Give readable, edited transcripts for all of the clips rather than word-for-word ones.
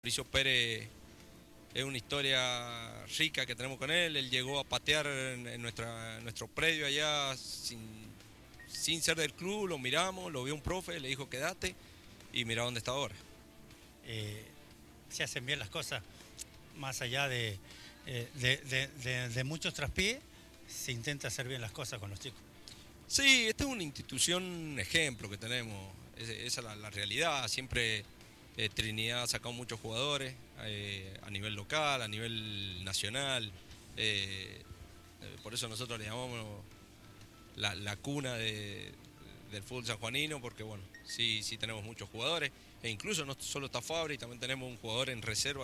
Mauricio Pérez es una historia rica que tenemos con él. Él llegó a patear en nuestro predio allá sin ser del club, lo miramos, lo vio un profe, le dijo quédate y mira dónde está ahora. Se hacen bien las cosas, más allá de muchos traspiés, se intenta hacer bien las cosas con los chicos. Sí, esta es una institución ejemplo que tenemos, esa es la realidad. Siempre Trinidad ha sacado muchos jugadores a nivel local, a nivel nacional. Por eso nosotros le llamamos la cuna del fútbol sanjuanino, porque bueno, sí tenemos muchos jugadores. E incluso no solo está Fabri, también tenemos un jugador en reserva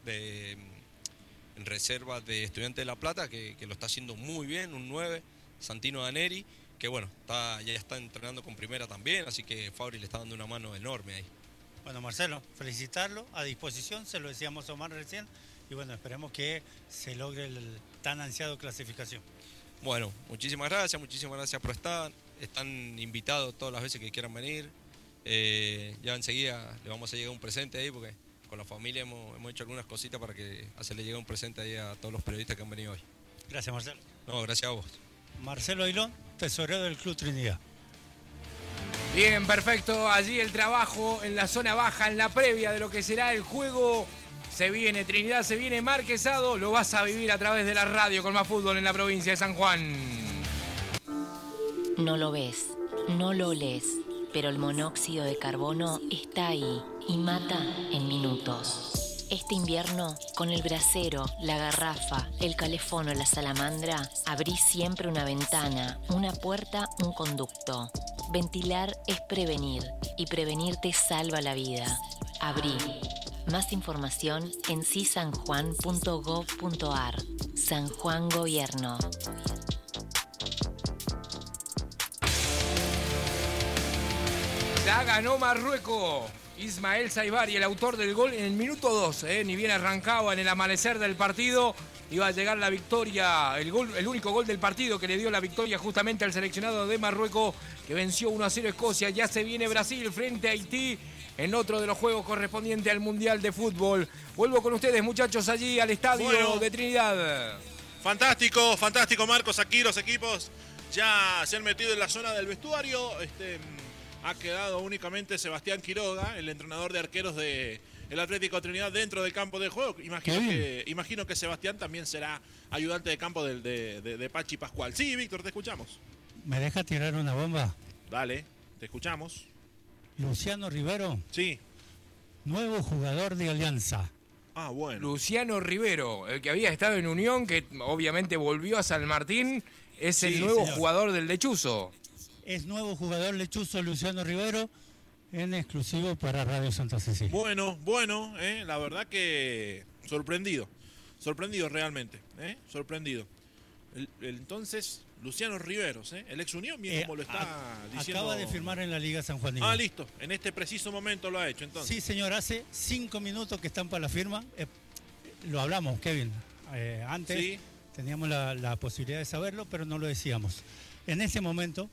en reserva de Estudiantes de La Plata que lo está haciendo muy bien, un 9, Santino Daneri, que bueno, ya está entrenando con primera también, así que Fabri le está dando una mano enorme ahí. Bueno, Marcelo, felicitarlo, a disposición, se lo decíamos a Omar recién, y bueno, esperemos que se logre el tan ansiado clasificación. Bueno, muchísimas gracias por estar, están invitados todas las veces que quieran venir, ya enseguida le vamos a llegar un presente ahí, porque con la familia hemos hecho algunas cositas para que hacerle llegue un presente ahí a todos los periodistas que han venido hoy. Gracias, Marcelo. No, gracias a vos. Marcelo Ailón, tesorero del Club Trinidad. Bien, perfecto. Allí el trabajo en la zona baja, en la previa de lo que será el juego. Se viene Trinidad, se viene Marquesado. Lo vas a vivir a través de la radio con más fútbol en la provincia de San Juan. No lo ves, no lo olés, pero el monóxido de carbono está ahí y mata en minutos. Este invierno, con el brasero, la garrafa, el calefón o la salamandra, abrí siempre una ventana, una puerta, un conducto. Ventilar es prevenir, y prevenir te salva la vida. Abrí. Más información en cisanjuan.gov.ar. San Juan Gobierno. Ya ganó Marruecos. Ismael Saibari, el autor del gol en el minuto 2, ni bien arrancaba en el amanecer del partido, iba a llegar la victoria, el único gol del partido que le dio la victoria justamente al seleccionado de Marruecos, que venció 1-0 Escocia. Ya se viene Brasil frente a Haití en otro de los juegos correspondientes al Mundial de Fútbol. Vuelvo con ustedes, muchachos, allí al estadio de Trinidad. Fantástico, Marcos. Aquí los equipos ya se han metido en la zona del vestuario. Ha quedado únicamente Sebastián Quiroga, el entrenador de arqueros del Atlético Trinidad, dentro del campo de juego. Imagino que Sebastián también será ayudante de campo de Pachi Pascual. Sí, Víctor, te escuchamos. ¿Me deja tirar una bomba? Dale, te escuchamos. Luciano Rivero. Sí. Nuevo jugador de Alianza. Ah, bueno. Luciano Rivero, el que había estado en Unión, que obviamente volvió a San Martín, es el nuevo jugador del Lechuzo. Es nuevo jugador lechuzo Luciano Rivero, en exclusivo para Radio Santa Cecilia. Bueno, la verdad que sorprendido realmente, sorprendido. Entonces, Luciano Riveros, el ex Unión, bien como lo está diciendo. Acaba de firmar en la Liga San Juanina. Ah, listo, en este preciso momento lo ha hecho entonces. Sí, señor, hace 5 minutos que están para la firma. Lo hablamos, Kevin, antes sí. Teníamos la posibilidad de saberlo, pero no lo decíamos. En ese momento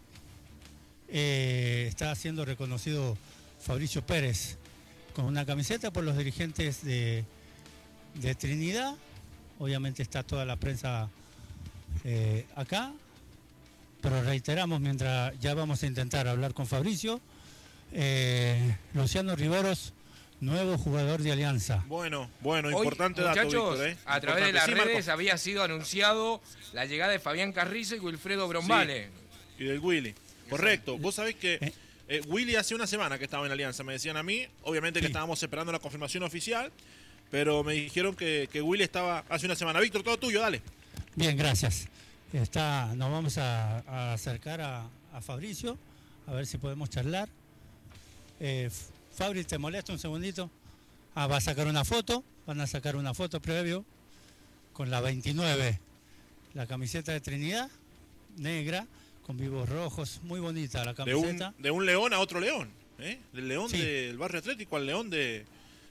está siendo reconocido Fabricio Pérez con una camiseta por los dirigentes de Trinidad. Obviamente está toda la prensa acá, pero reiteramos, mientras ya vamos a intentar hablar con Fabricio, Luciano Riveros, nuevo jugador de Alianza. Bueno, importante hoy, dato, muchachos, Víctor, a través de las redes había sido anunciado la llegada de Fabián Carrizo y Wilfredo Brombale. Sí, y del Willy. Correcto. Vos sabés que Willy hace una semana que estaba en Alianza, me decían a mí. Obviamente que estábamos esperando la confirmación oficial, pero me dijeron que Willy estaba hace una semana. Víctor, todo tuyo, dale. Bien, gracias. Nos vamos a acercar a Fabricio, a ver si podemos charlar. Fabri, ¿te molesta un segundito? Va a sacar una foto, van a sacar una foto previo con la 29, la camiseta de Trinidad, negra, con vivos rojos, muy bonita la camiseta. De un león a otro león, del león del barrio Atlético al león de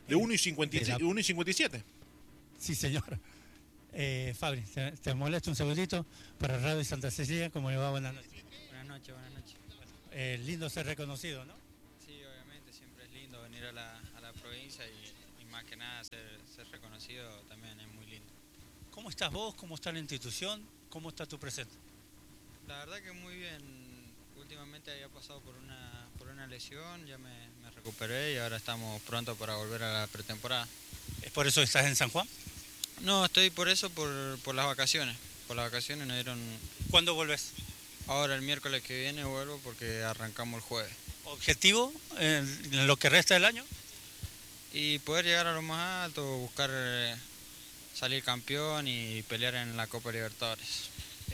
1,57. Sí, señor. Fabri, ¿te molesta un segundito? Para Radio Santa Cecilia, ¿cómo le va? Buenas noches. Buenas noches. Lindo ser reconocido, ¿no? Sí, obviamente, siempre es lindo venir a la provincia y más que nada nada ser reconocido también es muy lindo. ¿Cómo estás vos? ¿Cómo está la institución? ¿Cómo está tu presente? La verdad que muy bien. Últimamente había pasado por una lesión, ya me recuperé y ahora estamos pronto para volver a la pretemporada. ¿Es por eso que estás en San Juan? No, estoy por eso, por las vacaciones. Por las vacaciones nos dieron... ¿Cuándo volvés? Ahora el miércoles que viene vuelvo porque arrancamos el jueves. ¿Objetivo en lo que resta del año? Y poder llegar a lo más alto, buscar salir campeón y pelear en la Copa Libertadores.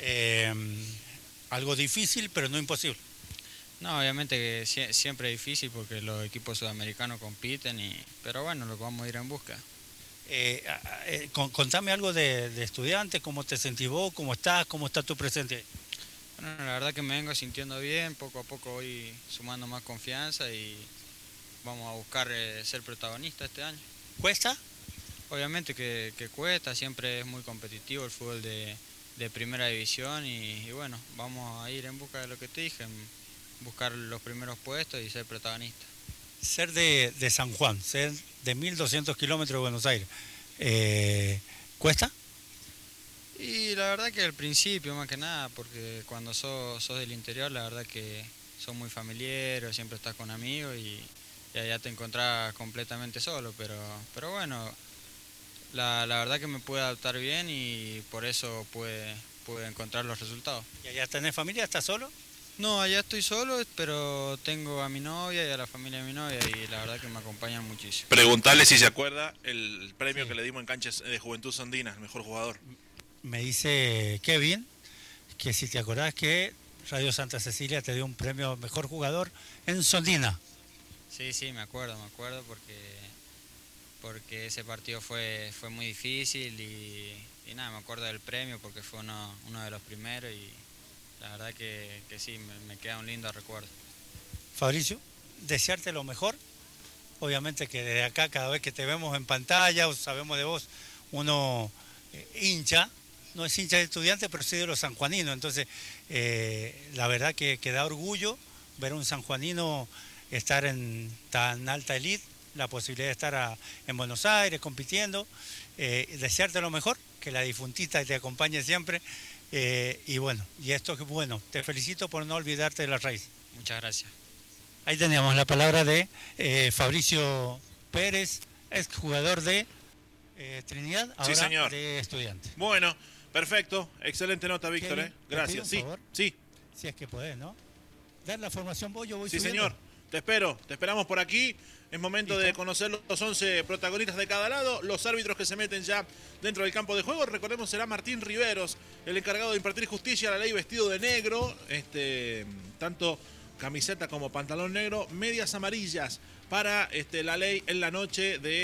Algo difícil, pero no imposible. No, obviamente que siempre es difícil porque los equipos sudamericanos compiten, pero bueno, lo vamos a ir en busca. Contame algo de estudiante, cómo te sentís vos, cómo está tu presente. Bueno, la verdad que me vengo sintiendo bien, poco a poco voy sumando más confianza y vamos a buscar ser protagonista este año. ¿Cuesta? Obviamente que cuesta, siempre es muy competitivo el fútbol de primera división y bueno, vamos a ir en busca de lo que te dije, buscar los primeros puestos y ser protagonista. Ser de San Juan, ser de 1200 kilómetros de Buenos Aires, ¿cuesta? Y la verdad que al principio más que nada, porque cuando sos del interior la verdad que sos muy familiar, siempre estás con amigos y allá te encontrás completamente solo, pero bueno, la verdad que me pude adaptar bien y por eso pude encontrar los resultados. ¿Y allá tenés familia? ¿Estás solo? No, allá estoy solo, pero tengo a mi novia y a la familia de mi novia y la verdad que me acompañan muchísimo. Preguntarle si se acuerda el premio que le dimos en canchas de Juventud Sandina, el mejor jugador. Me dice Kevin que si te acordás que Radio Santa Cecilia te dio un premio mejor jugador en Sondina. Sí, me acuerdo porque ese partido fue muy difícil y nada, me acuerdo del premio porque fue uno de los primeros y la verdad que sí, me queda un lindo recuerdo. Fabricio, desearte lo mejor. Obviamente que desde acá, cada vez que te vemos en pantalla o sabemos de vos, uno hincha, no es hincha de Estudiantes, pero sí de los sanjuaninos. Entonces, la verdad que da orgullo ver a un sanjuanino estar en tan alta elite, la posibilidad de estar en Buenos Aires compitiendo. Desearte lo mejor, que la difuntita te acompañe siempre. Y bueno, y esto es bueno, te felicito por no olvidarte de la raíz. Muchas gracias. Ahí teníamos la palabra de Fabricio Pérez, exjugador de Trinidad, ahora sí, señor. De Estudiantes. Bueno, perfecto, excelente nota, Víctor. Kevin, Gracias. ¿te pido un favor? Sí. Si es que podés, ¿no? Dar la formación vos, yo voy Sí, subiendo. señor. Te esperamos por aquí. Es momento ¿Listo? de conocer los 11 protagonistas de cada lado, los árbitros que se meten ya dentro del campo de juego. Recordemos, será Martín Riveros, el encargado de impartir justicia a la ley, vestido de negro, tanto camiseta como pantalón negro, medias amarillas para la ley en la noche de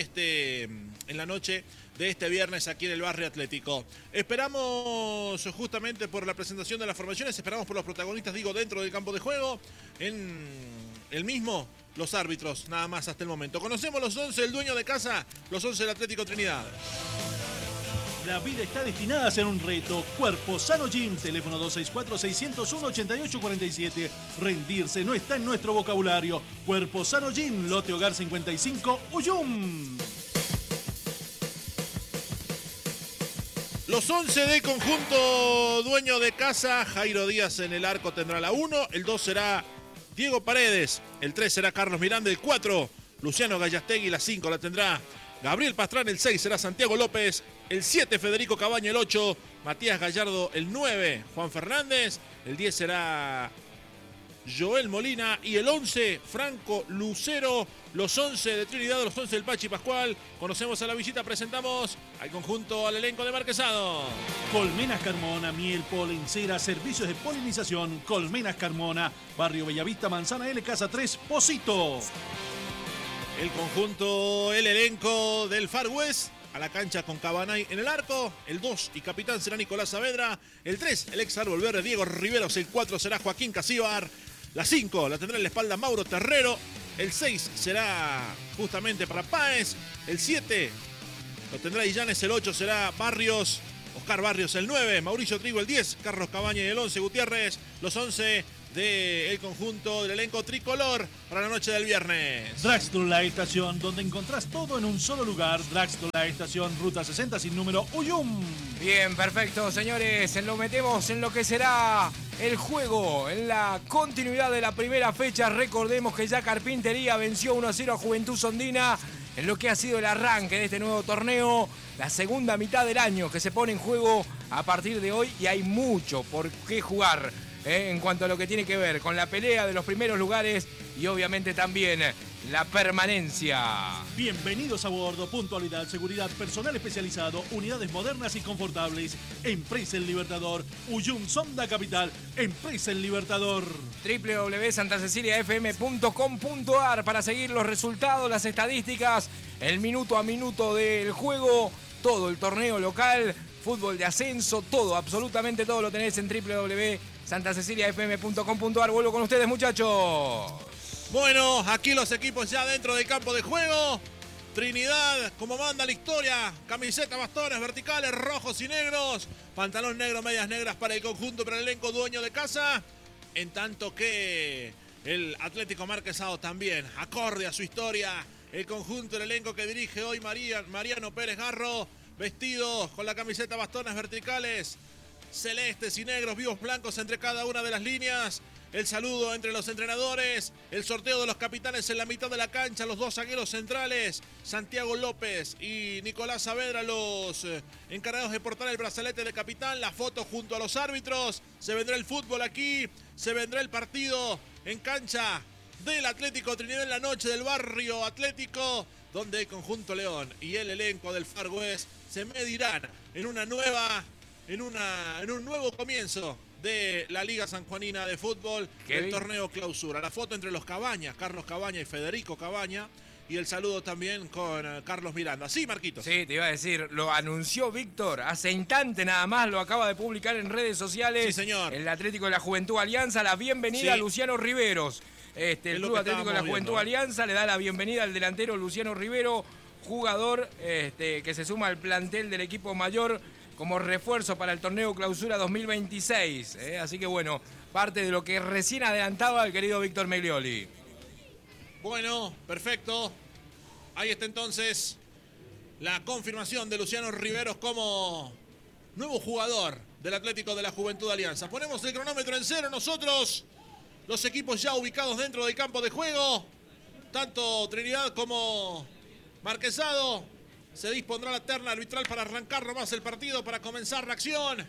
este viernes aquí en el Barrio Atlético. Esperamos justamente por la presentación de las formaciones, esperamos por los protagonistas, digo, dentro del campo de juego, en el mismo, los árbitros, nada más hasta el momento. Conocemos los 11, el dueño de casa, los 11 del Atlético Trinidad. La vida está destinada a ser un reto. Cuerpo Sano Gym, teléfono 264-601-8847. Rendirse no está en nuestro vocabulario. Cuerpo Sano Gym, Lote Hogar 55, Uyum. Los 11 del conjunto dueño de casa, Jairo Díaz en el arco tendrá la 1, el 2 será Diego Paredes, el 3 será Carlos Miranda, el 4 Luciano Gallastegui, la 5 la tendrá Gabriel Pastrán, el 6 será Santiago López, el 7 Federico Cabaña, el 8 Matías Gallardo, el 9 Juan Fernández, el 10 será Joel Molina y el 11 Franco Lucero. Los 11 de Trinidad, los 11 del Pachi Pascual. Conocemos a la visita, presentamos al conjunto, al elenco de Marquesado. Colmenas Carmona, miel, polen, cera, servicios de polinización. Colmenas Carmona, Barrio Bellavista, Manzana L, Casa 3, Pocito. El conjunto, el elenco del Far West. A la cancha con Cabanay en el arco. El 2 y capitán será Nicolás Saavedra. El 3, el ex árbol verde Diego Riveros. El 4 será Joaquín Casíbar. La 5 la tendrá en la espalda Mauro Terrero. El 6 será justamente para Páez. El 7 lo tendrá Illanes. El 8 será Oscar Barrios. El 9, Mauricio Trigo. El 10, Carlos Cabaña. Y el 11, Gutiérrez. Los 11 del conjunto del elenco tricolor para la noche del viernes. Dragstore La Estación, donde encontrás todo en un solo lugar. Dragstore La Estación, ruta 60 sin número, Uyum. Bien, perfecto, señores. Lo metemos en lo que será el juego, en la continuidad de la primera fecha. Recordemos que ya Carpintería venció 1-0 a Juventud Sondina en lo que ha sido el arranque de este nuevo torneo, la segunda mitad del año que se pone en juego a partir de hoy, y hay mucho por qué jugar en cuanto a lo que tiene que ver con la pelea de los primeros lugares y obviamente también la permanencia. Bienvenidos a bordo, puntualidad, seguridad, personal especializado, unidades modernas y confortables. Empresa El Libertador, Uyum Sonda Capital, Empresa El Libertador. www.santaceciliafm.com.ar para seguir los resultados, las estadísticas, el minuto a minuto del juego, todo el torneo local, fútbol de ascenso, todo, absolutamente todo lo tenés en www.santaceciliafm.com.ar. Vuelvo con ustedes, muchachos. Bueno, aquí los equipos ya dentro del campo de juego. Trinidad, como manda la historia, camiseta, bastones verticales, rojos y negros, pantalón negro, medias negras para el conjunto, para el elenco dueño de casa. En tanto que el Atlético Marquesado también, acorde a su historia, el conjunto del elenco que dirige hoy Mariano Pérez Garro, vestidos con la camiseta, bastones verticales, celestes y negros, vivos blancos entre cada una de las líneas. El saludo entre los entrenadores, el sorteo de los capitanes en la mitad de la cancha, los dos zagueros centrales, Santiago López y Nicolás Saavedra, los encargados de portar el brazalete de capitán, la foto junto a los árbitros. Se vendrá el fútbol aquí, se vendrá el partido en cancha del Atlético Trinidad en la noche del barrio Atlético, donde el conjunto León y el elenco del Far West se medirán en un nuevo comienzo de la Liga Sanjuanina de Fútbol, el torneo clausura. La foto entre los Cabañas, Carlos Cabaña y Federico Cabaña, y el saludo también con Carlos Miranda. Sí, Marquitos. Sí, te iba a decir, lo anunció Víctor hace instante nada más, lo acaba de publicar en redes sociales. Sí, señor. El Atlético de la Juventud Alianza, la bienvenida a Luciano Riveros. El Club Atlético de la Juventud Alianza le da la bienvenida al delantero Luciano Rivero, jugador que se suma al plantel del equipo mayor como refuerzo para el torneo clausura 2026. Así que bueno, parte de lo que recién adelantaba el querido Víctor Meglioli. Bueno, perfecto. Ahí está entonces la confirmación de Luciano Riveros como nuevo jugador del Atlético de la Juventud Alianza. Ponemos el cronómetro en cero nosotros. Los equipos ya ubicados dentro del campo de juego. Tanto Trinidad como Marquesado. Se dispondrá la terna arbitral para arrancar nomás el partido, para comenzar la acción.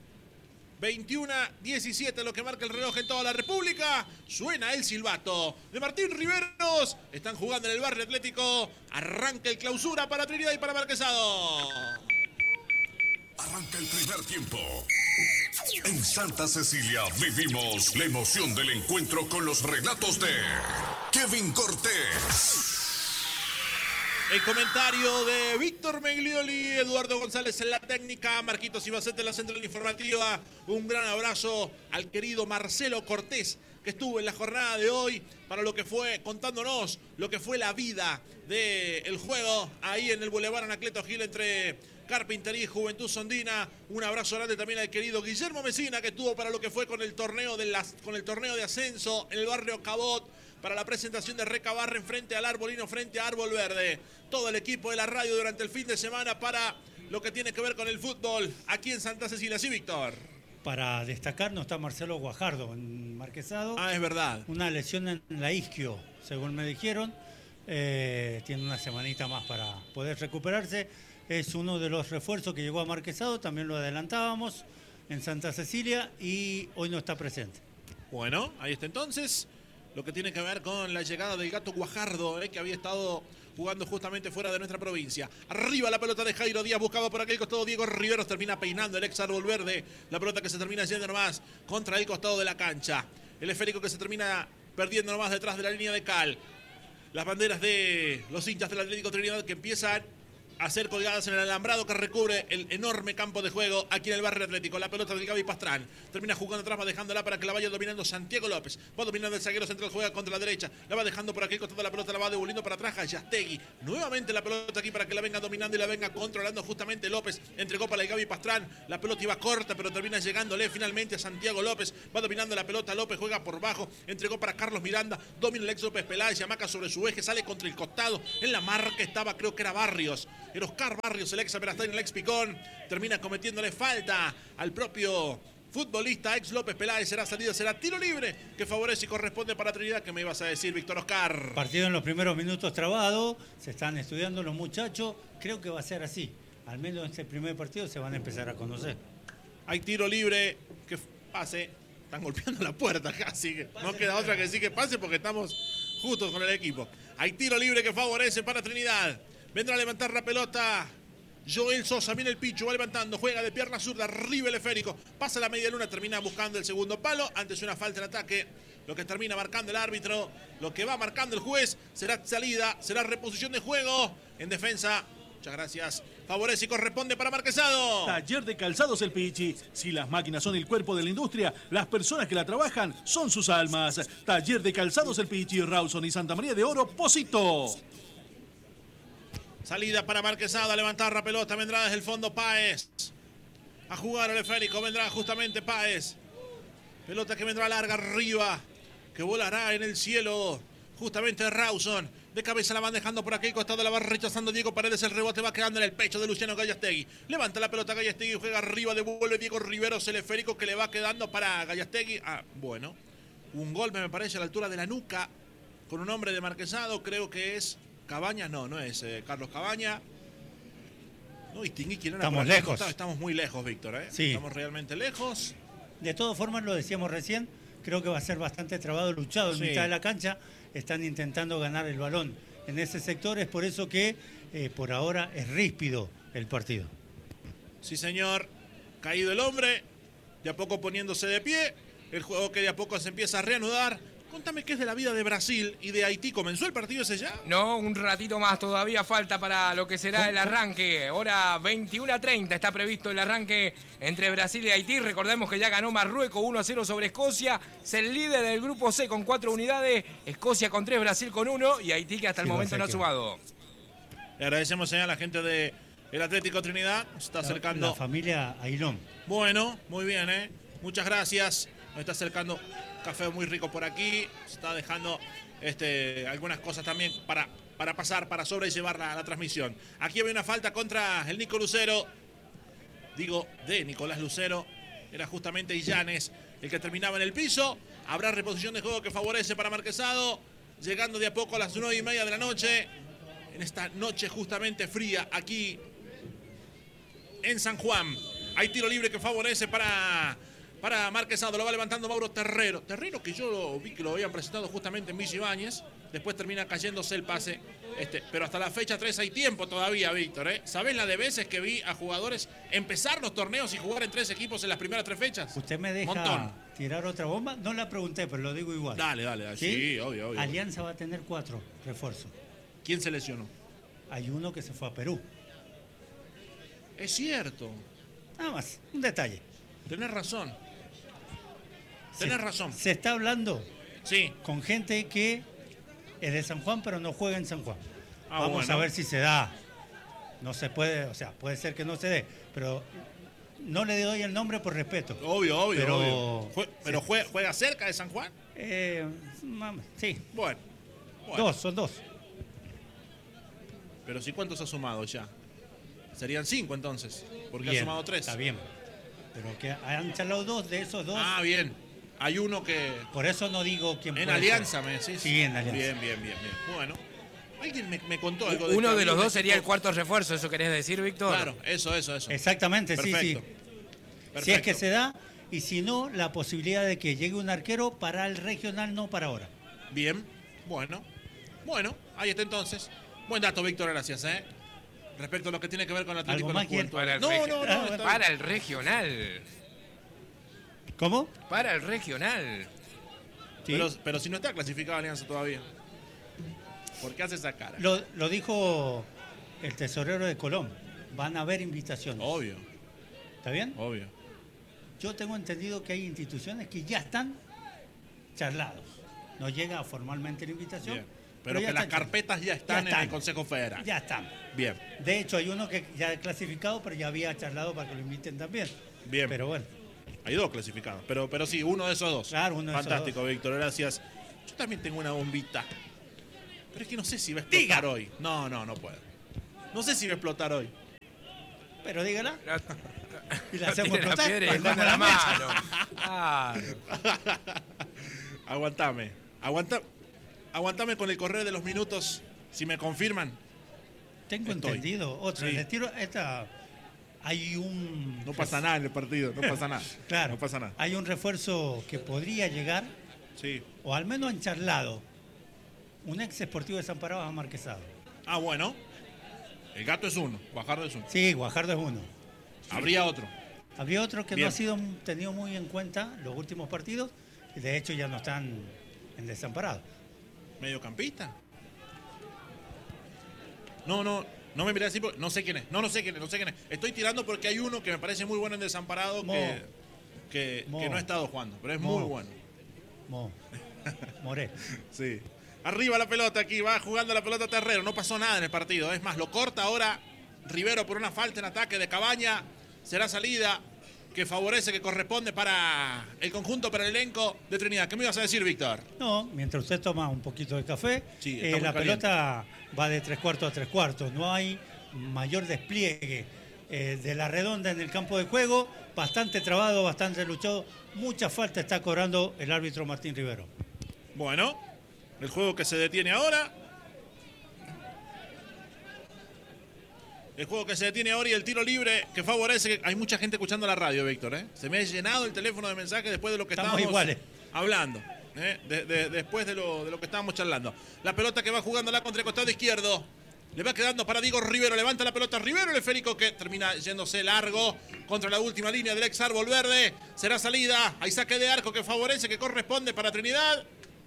21-17 lo que marca el reloj en toda la República. Suena el silbato de Martín Riveros. Están jugando en el barrio Atlético. Arranca el clausura para Trinidad y para Marquesado. Arranca el primer tiempo. En Santa Cecilia vivimos la emoción del encuentro con los relatos de Kevin Cortés. El comentario de Víctor Meglioli, Eduardo González en la técnica, Marquitos Ibacete en la central informativa. Un gran abrazo al querido Marcelo Cortés, que estuvo en la jornada de hoy para lo que fue, contándonos lo que fue la vida del juego ahí en el Boulevard Anacleto Gil entre Carpintería y Juventud Sondina. Un abrazo grande también al querido Guillermo Mesina, que estuvo para lo que fue con el torneo de ascenso en el barrio Cabot, para la presentación de Recabarren frente al Arbolino, frente a Árbol Verde. Todo el equipo de la radio durante el fin de semana para lo que tiene que ver con el fútbol aquí en Santa Cecilia. Sí, Víctor. Para destacar, no está Marcelo Guajardo en Marquesado. Ah, es verdad. Una lesión en la isquio, según me dijeron. Tiene una semanita más para poder recuperarse. Es uno de los refuerzos que llegó a Marquesado, también lo adelantábamos en Santa Cecilia y hoy no está presente. Bueno, ahí está entonces lo que tiene que ver con la llegada del Gato Guajardo, que había estado jugando justamente fuera de nuestra provincia. Arriba la pelota de Jairo Díaz, buscado por aquel costado. Diego Riveros termina peinando el ex Árbol Verde. La pelota que se termina yendo nomás contra el costado de la cancha. El esférico que se termina perdiendo nomás detrás de la línea de cal. Las banderas de los hinchas del Atlético Trinidad que empiezan a ser colgadas en el alambrado que recubre el enorme campo de juego aquí en el barrio Atlético. La pelota de Gaby Pastrán. Termina jugando atrás, va dejándola para que la vaya dominando Santiago López. Va dominando el zaguero central, juega contra la derecha. La va dejando por aquí, costado la pelota, la va devolviendo para atrás Gallastegui. Nuevamente la pelota aquí para que la venga dominando y la venga controlando justamente López. Entregó para el Gaby Pastrán. La pelota iba corta, pero termina llegándole finalmente a Santiago López. Va dominando la pelota, López juega por bajo. Entregó para Carlos Miranda. Domina el ex López Peláez. Yamaca sobre su eje, sale contra el costado. En la marca estaba, creo que era Barrios. Era Oscar Barrios, el ex Aperastán, el ex Picón. Termina cometiéndole falta al propio futbolista ex López Peláez. Será salida, será tiro libre que favorece y corresponde para Trinidad. ¿Qué me ibas a decir, Víctor Oscar? Partido en los primeros minutos trabado. Se están estudiando los muchachos. Creo que va a ser así. Al menos en este primer partido se van a empezar a conocer. Hay tiro libre que pase. Están golpeando la puerta casi. No queda otra que sí que pase porque estamos justos con el equipo. Hay tiro libre que favorece para Trinidad. Vendrá a levantar la pelota Joel Sosa, viene el Pichu, va levantando, juega de pierna zurda, arriba el esférico, pasa la media luna, termina buscando el segundo palo, antes una falta en ataque, lo que termina marcando el árbitro, lo que va marcando el juez, será salida, será reposición de juego, en defensa, muchas gracias, favorece y corresponde para Marquesado. Taller de Calzados El Pichi. Si las máquinas son el cuerpo de la industria, las personas que la trabajan son sus almas. Taller de Calzados El Pichi, Rawson y Santa María de Oro, Pocito. Salida para Marquesado, a levantar la pelota, vendrá desde el fondo Páez. A jugar al esférico, vendrá justamente Páez. Pelota que vendrá larga arriba, que volará en el cielo. Justamente Rawson. De cabeza la van dejando por aquí, costado la va rechazando Diego Paredes, el rebote va quedando en el pecho de Luciano Gallastegui. Levanta la pelota Gallastegui, juega arriba, devuelve Diego Riveros, el esférico que le va quedando para Gallastegui. Ah, bueno. Un golpe me parece a la altura de la nuca, con un hombre de Marquesado, creo que es... Cabañas, no es Carlos Cabaña. No distinguí quién era. Estamos lejos. Estamos muy lejos, Víctor. Sí. Estamos realmente lejos. De todas formas, lo decíamos recién, creo que va a ser bastante trabado, luchado en mitad de la cancha. Están intentando ganar el balón en ese sector. Es por eso que por ahora es ríspido el partido. Sí, señor. Caído el hombre. De a poco poniéndose de pie. El juego que de a poco se empieza a reanudar. Contame qué es de la vida de Brasil y de Haití. ¿Comenzó el partido ese ya? No, un ratito más. Todavía falta para lo que será el arranque. Hora 21:30 está previsto el arranque entre Brasil y Haití. Recordemos que ya ganó Marruecos 1-0 sobre Escocia. Es el líder del grupo C con 4 unidades. Escocia con 3, Brasil con 1 y Haití que hasta el momento no ha sumado. Le agradecemos a la gente del Atlético Trinidad. Se está acercando. La familia Ailón. Bueno, muy bien, Muchas gracias. Nos está acercando café muy rico por aquí. Se está dejando algunas cosas también para pasar, para sobrellevar la transmisión. Aquí había una falta contra el Nico Lucero. Digo, de Nicolás Lucero. Era justamente Illanes el que terminaba en el piso. Habrá reposición de juego que favorece para Marquesado. Llegando de a poco a las 9:30 de la noche. En esta noche justamente fría aquí en San Juan. Hay tiro libre que favorece para Marquesado. Lo va levantando Mauro Terrero. Terrero que yo vi que lo habían presentado justamente en Villa Ibáñez. Después termina cayéndose el pase. Pero hasta la fecha 3 hay tiempo todavía, Víctor. ¿Sabés la de veces que vi a jugadores empezar los torneos y jugar en 3 equipos en las primeras 3 fechas? ¿Usted me deja tirar otra bomba? No la pregunté, pero lo digo igual. Dale. Sí, obvio. Alianza va a tener 4 refuerzos. ¿Quién se lesionó? Hay uno que se fue a Perú. Es cierto. Nada más, un detalle. Tenés razón. Se está hablando sí. con gente que es de San Juan, pero no juega en San Juan. Vamos bueno. a ver si se da. No se puede, puede ser que no se dé, pero no le doy el nombre por respeto. Obvio. ¿Pero juega cerca de San Juan? Sí. Bueno. Son dos. Pero si ¿cuántos ha sumado ya? Serían 5 entonces, porque bien, ha sumado 3. Está bien. Pero que han charlado 2 de esos 2. Ah, bien. Hay uno que... Por eso no digo quién en puede Alianza, ser. me decís. Sí, en Alianza. Bien. Bueno. Alguien me contó algo de uno de los 2 sería el cuarto refuerzo, ¿eso querés decir, Víctor? Claro, eso. Exactamente, perfecto. sí. Perfecto. Si es que se da, y si no, la posibilidad de que llegue un arquero para el regional, no para ahora. Bien, bueno, ahí está entonces. Buen dato, Víctor, gracias, respecto a lo que tiene que ver con el Atlético de la Juventud. Para el regional. ¿Cómo? Para el regional. Sí. Pero si no está clasificada Alianza todavía. ¿Por qué hace esa cara? Lo dijo el tesorero de Colón. Van a haber invitaciones. Obvio. ¿Está bien? Obvio. Yo tengo entendido que hay instituciones que ya están charlados. No llega formalmente la invitación. Bien. Pero ya que las están carpetas ya están en el Consejo Federal. Ya están. Bien. De hecho, hay uno que ya ha clasificado, pero ya había charlado para que lo inviten también. Bien. Pero bueno. Hay 2 clasificados, pero sí, uno de esos 2. Claro, uno de esos Fantástico, Víctor, gracias. Yo también tengo una bombita. Pero es que no sé si va a explotar hoy. No puedo. No sé si va a explotar hoy. Pero dígala. Y la Tiene hacemos la explotar. piedra y prendemos esconde la mecha. mano. Claro. Aguantame con el correr de los minutos, si me confirman. Tengo entendido. Otra. Sí. Les tiro esta. Hay un... No pasa nada en el partido, no pasa nada. Claro. No pasa nada. Hay un refuerzo que podría llegar, Sí. o al menos han charlado, un ex Sportivo Desamparado a Marquesado. Ah, bueno. El gato es 1, Guajardo es 1. Sí, Guajardo es uno. Habría otro. Había otro que Bien. no ha sido tenido muy en cuenta los últimos partidos, y de hecho ya no están en Desamparado. ¿Mediocampista? No me miré así porque no sé quién es. No sé quién es. Estoy tirando porque hay uno que me parece muy bueno en Desamparado que no ha estado jugando, pero es muy bueno. Morel. Sí. Arriba la pelota aquí, va jugando la pelota Terrero. No pasó nada en el partido. Es más, lo corta ahora Rivero por una falta en ataque de Cabaña. Será salida que favorece, que corresponde para el conjunto, para el elenco de Trinidad. ¿Qué me ibas a decir, Víctor? No, mientras usted toma un poquito de café, Sí, está muy la caliente. pelota va de 3/4 a 3/4. No hay mayor despliegue de la redonda en el campo de juego. Bastante trabado, bastante luchado. Mucha falta está cobrando el árbitro Martín Rivero. Bueno, el juego que se detiene ahora. El juego que se detiene ahora y el tiro libre que favorece. Hay mucha gente escuchando la radio, Víctor. Se me ha llenado el teléfono de mensajes después de lo que Estamos estábamos iguales. hablando. Después de lo que estábamos charlando. La pelota que va jugándola contra el costado izquierdo. Le va quedando para Diego Rivero. Levanta la pelota Rivero, el esférico que termina yéndose largo contra la última línea del ex árbol verde. Será salida. Hay saque de arco que favorece, que corresponde para Trinidad.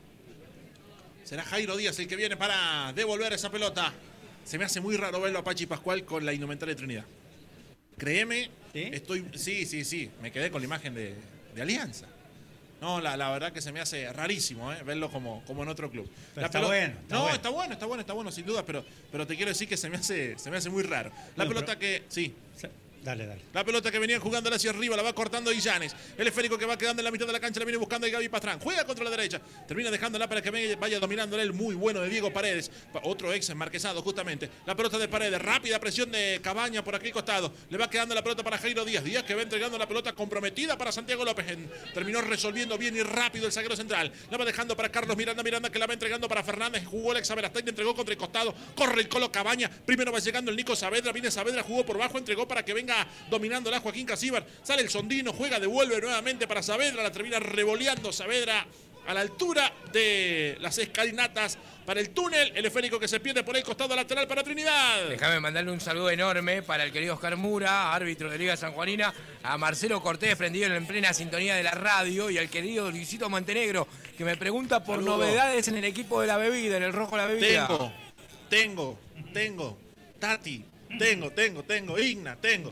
Será Jairo Díaz el que viene para devolver esa pelota. Se me hace muy raro verlo a Pachi Pascual con la indumentaria de Trinidad. Créeme, ¿Sí? Sí. Me quedé con la imagen de Alianza. No, la verdad que se me hace rarísimo verlo como en otro club. Pero está bueno. Está bueno, sin duda, pero te quiero decir que se me hace muy raro. La No, pelota que... Sí. Dale. La pelota que venían jugando hacia arriba, la va cortando Illanes. El esférico que va quedando en la mitad de la cancha, la viene buscando el Gaby Pastrán. Juega contra la derecha. Termina dejándola para que vaya dominándola el muy bueno de Diego Paredes. Otro ex marquesado, justamente. La pelota de Paredes. Rápida presión de Cabaña por aquel costado. Le va quedando la pelota para Jairo Díaz. Díaz que va entregando la pelota comprometida para Santiago López. Terminó resolviendo bien y rápido el zaguero central. La va dejando para Carlos Miranda. Miranda que la va entregando para Fernández. Jugó Alex Averastán, entregó contra el costado. Corre el Colo Cabaña. Primero va llegando el Nico Saavedra. Viene Saavedra, jugó por bajo, entregó para que venga dominando la Joaquín Casíbar, sale el Sondino, juega, devuelve nuevamente para Saavedra, la termina revoleando Saavedra a la altura de las escalinatas para el túnel, el esférico que se pierde por el costado lateral para Trinidad. Déjame mandarle un saludo enorme para el querido Oscar Mura, árbitro de Liga Sanjuanina, a Marcelo Cortés, prendido en plena sintonía de la radio, y al querido Luisito Montenegro, que me pregunta por Saludos. novedades en el equipo de la bebida, en el rojo de la bebida. Tengo, Tati, tengo, Igna, tengo.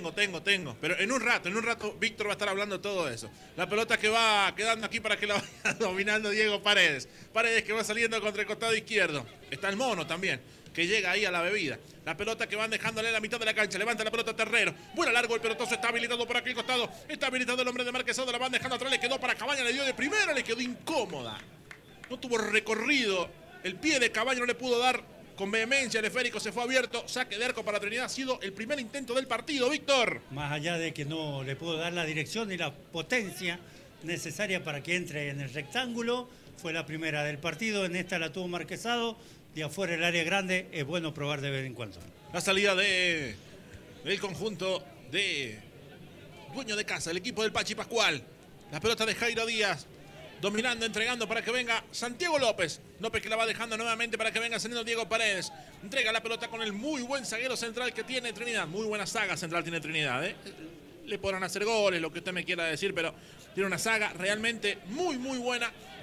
Pero en un rato Víctor va a estar hablando de todo eso. La pelota que va quedando aquí para que la vaya dominando Diego Paredes. Paredes que va saliendo contra el costado izquierdo. Está el mono también, que llega ahí a la bebida. La pelota que van dejándole en la mitad de la cancha. Levanta la pelota Terrero. Vuela largo el pelotazo. Está habilitado por aquel costado. Está habilitado el hombre de Marquesado. La van dejando atrás. Le quedó para Cabaña. Le dio de primera. Le quedó incómoda. No tuvo recorrido. El pie de Cabaña no le pudo dar con vehemencia. El esférico se fue abierto. Saque de arco para Trinidad. Ha sido el primer intento del partido, Víctor. Más allá de que no le pudo dar la dirección y la potencia necesaria para que entre en el rectángulo, fue la primera del partido. En esta la tuvo Marquesado. De afuera el área grande, es bueno probar de vez en cuando. La salida del conjunto de dueño de casa, el equipo del Pachi Pascual. La pelota de Jairo Díaz. Dominando, entregando para que venga Santiago López. López que la va dejando nuevamente para que venga saliendo Diego Paredes. Entrega la pelota con el muy buen zaguero central que tiene Trinidad. Muy buena saga central tiene Trinidad. Le podrán hacer goles, lo que usted me quiera decir, pero tiene una saga realmente muy buena.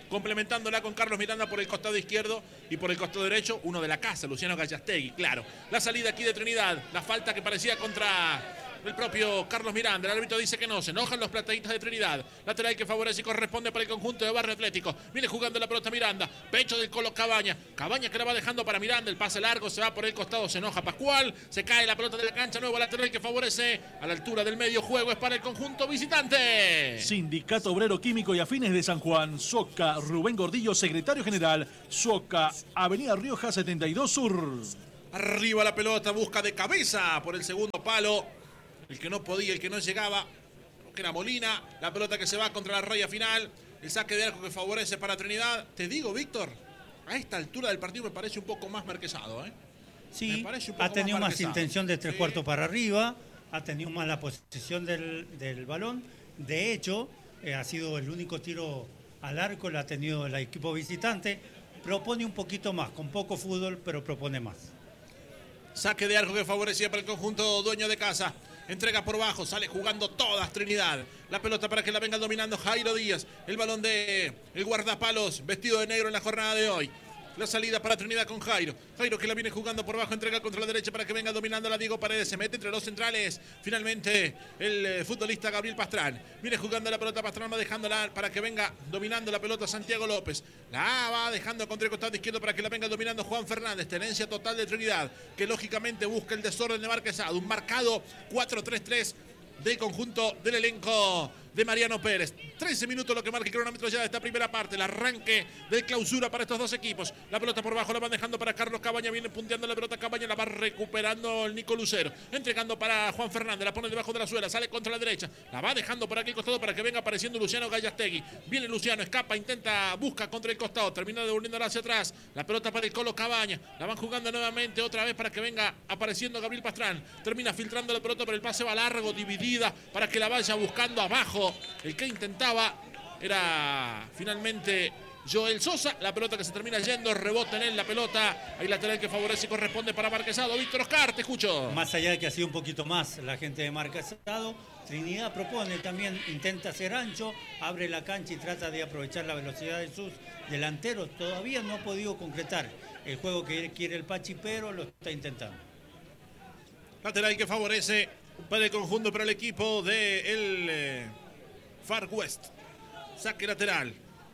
complementándola con Carlos Miranda por el costado izquierdo y por el costado derecho, uno de la casa, Luciano Gallastegui, claro. La salida aquí de Trinidad, la falta que parecía contra el propio Carlos Miranda. El árbitro dice que no, se enojan los plataditas de Trinidad. Lateral que favorece y corresponde para el conjunto de Barrio Atlético. Viene jugando la pelota Miranda, pecho del Colo Cabaña. Cabaña que la va dejando para Miranda, el pase largo, se va por el costado, se enoja Pascual, se cae la pelota de la cancha, nuevo lateral que favorece a la altura del medio juego, es para el conjunto visitante. Sindicato Obrero Químico y Afines de San Juan, Soca, Rubén Gordillo, secretario general, Soca, Avenida Rioja 72 Sur. Arriba la pelota, busca de cabeza por el segundo palo. El que no podía, el que no llegaba, que era Molina. La pelota que se va contra la raya final. El saque de arco que favorece para Trinidad. Te digo, Víctor, a esta altura del partido me parece un poco más marquesado, ¿eh? Sí, un poco ha tenido más marquesado. intención de tres cuartos para arriba, ha tenido más la posesión del balón. De hecho, ha sido el único tiro al arco, lo ha tenido el equipo visitante. Propone un poquito más, con poco fútbol, pero propone más. Saque de arco que favorecía para el conjunto dueño de casa. Entrega por bajo, sale jugando todas Trinidad. La pelota para que la venga dominando Jairo Díaz. El balón de el guardapalos vestido de negro en la jornada de hoy. La salida para Trinidad con Jairo. Jairo que la viene jugando por bajo, entrega contra la derecha para que venga dominando la Diego Paredes. Se mete entre los centrales. Finalmente el futbolista Gabriel Pastrán. Viene jugando la pelota Pastrán, va dejándola para que venga dominando la pelota Santiago López. La va dejando contra el costado izquierdo para que la venga dominando Juan Fernández. Tenencia total de Trinidad, que lógicamente busca el desorden de Marquesado. Un marcado 4-3-3 del conjunto del elenco de Mariano Pérez. 13 minutos lo que marca el cronómetro ya de esta primera parte. El arranque de clausura para estos dos equipos. La pelota por bajo la van dejando para Carlos Cabaña. Viene punteando la pelota Cabaña. La va recuperando el Nico Lucero. Entregando para Juan Fernández. La pone debajo de la suela. Sale contra la derecha. La va dejando por aquí al costado para que venga apareciendo Luciano Gallastegui. Viene Luciano. Escapa. Intenta. Busca contra el costado. Termina devolviéndola hacia atrás. La pelota para el Colo Cabaña. La van jugando nuevamente otra vez para que venga apareciendo Gabriel Pastrán. Termina filtrando la pelota, pero el pase va largo. Dividida para que la vaya buscando abajo. El que intentaba era finalmente Joel Sosa. La pelota que se termina yendo, rebota en él la pelota. Hay lateral que favorece y corresponde para Marquesado. Víctor Oscar, te escucho. Más allá de que ha sido un poquito más la gente de Marquesado, Trinidad propone también, intenta hacer ancho, abre la cancha y trata de aprovechar la velocidad de sus delanteros. Todavía no ha podido concretar el juego que quiere el Pachi, pero lo está intentando. Lateral que favorece para el conjunto, para el equipo de el Far West. Saque lateral.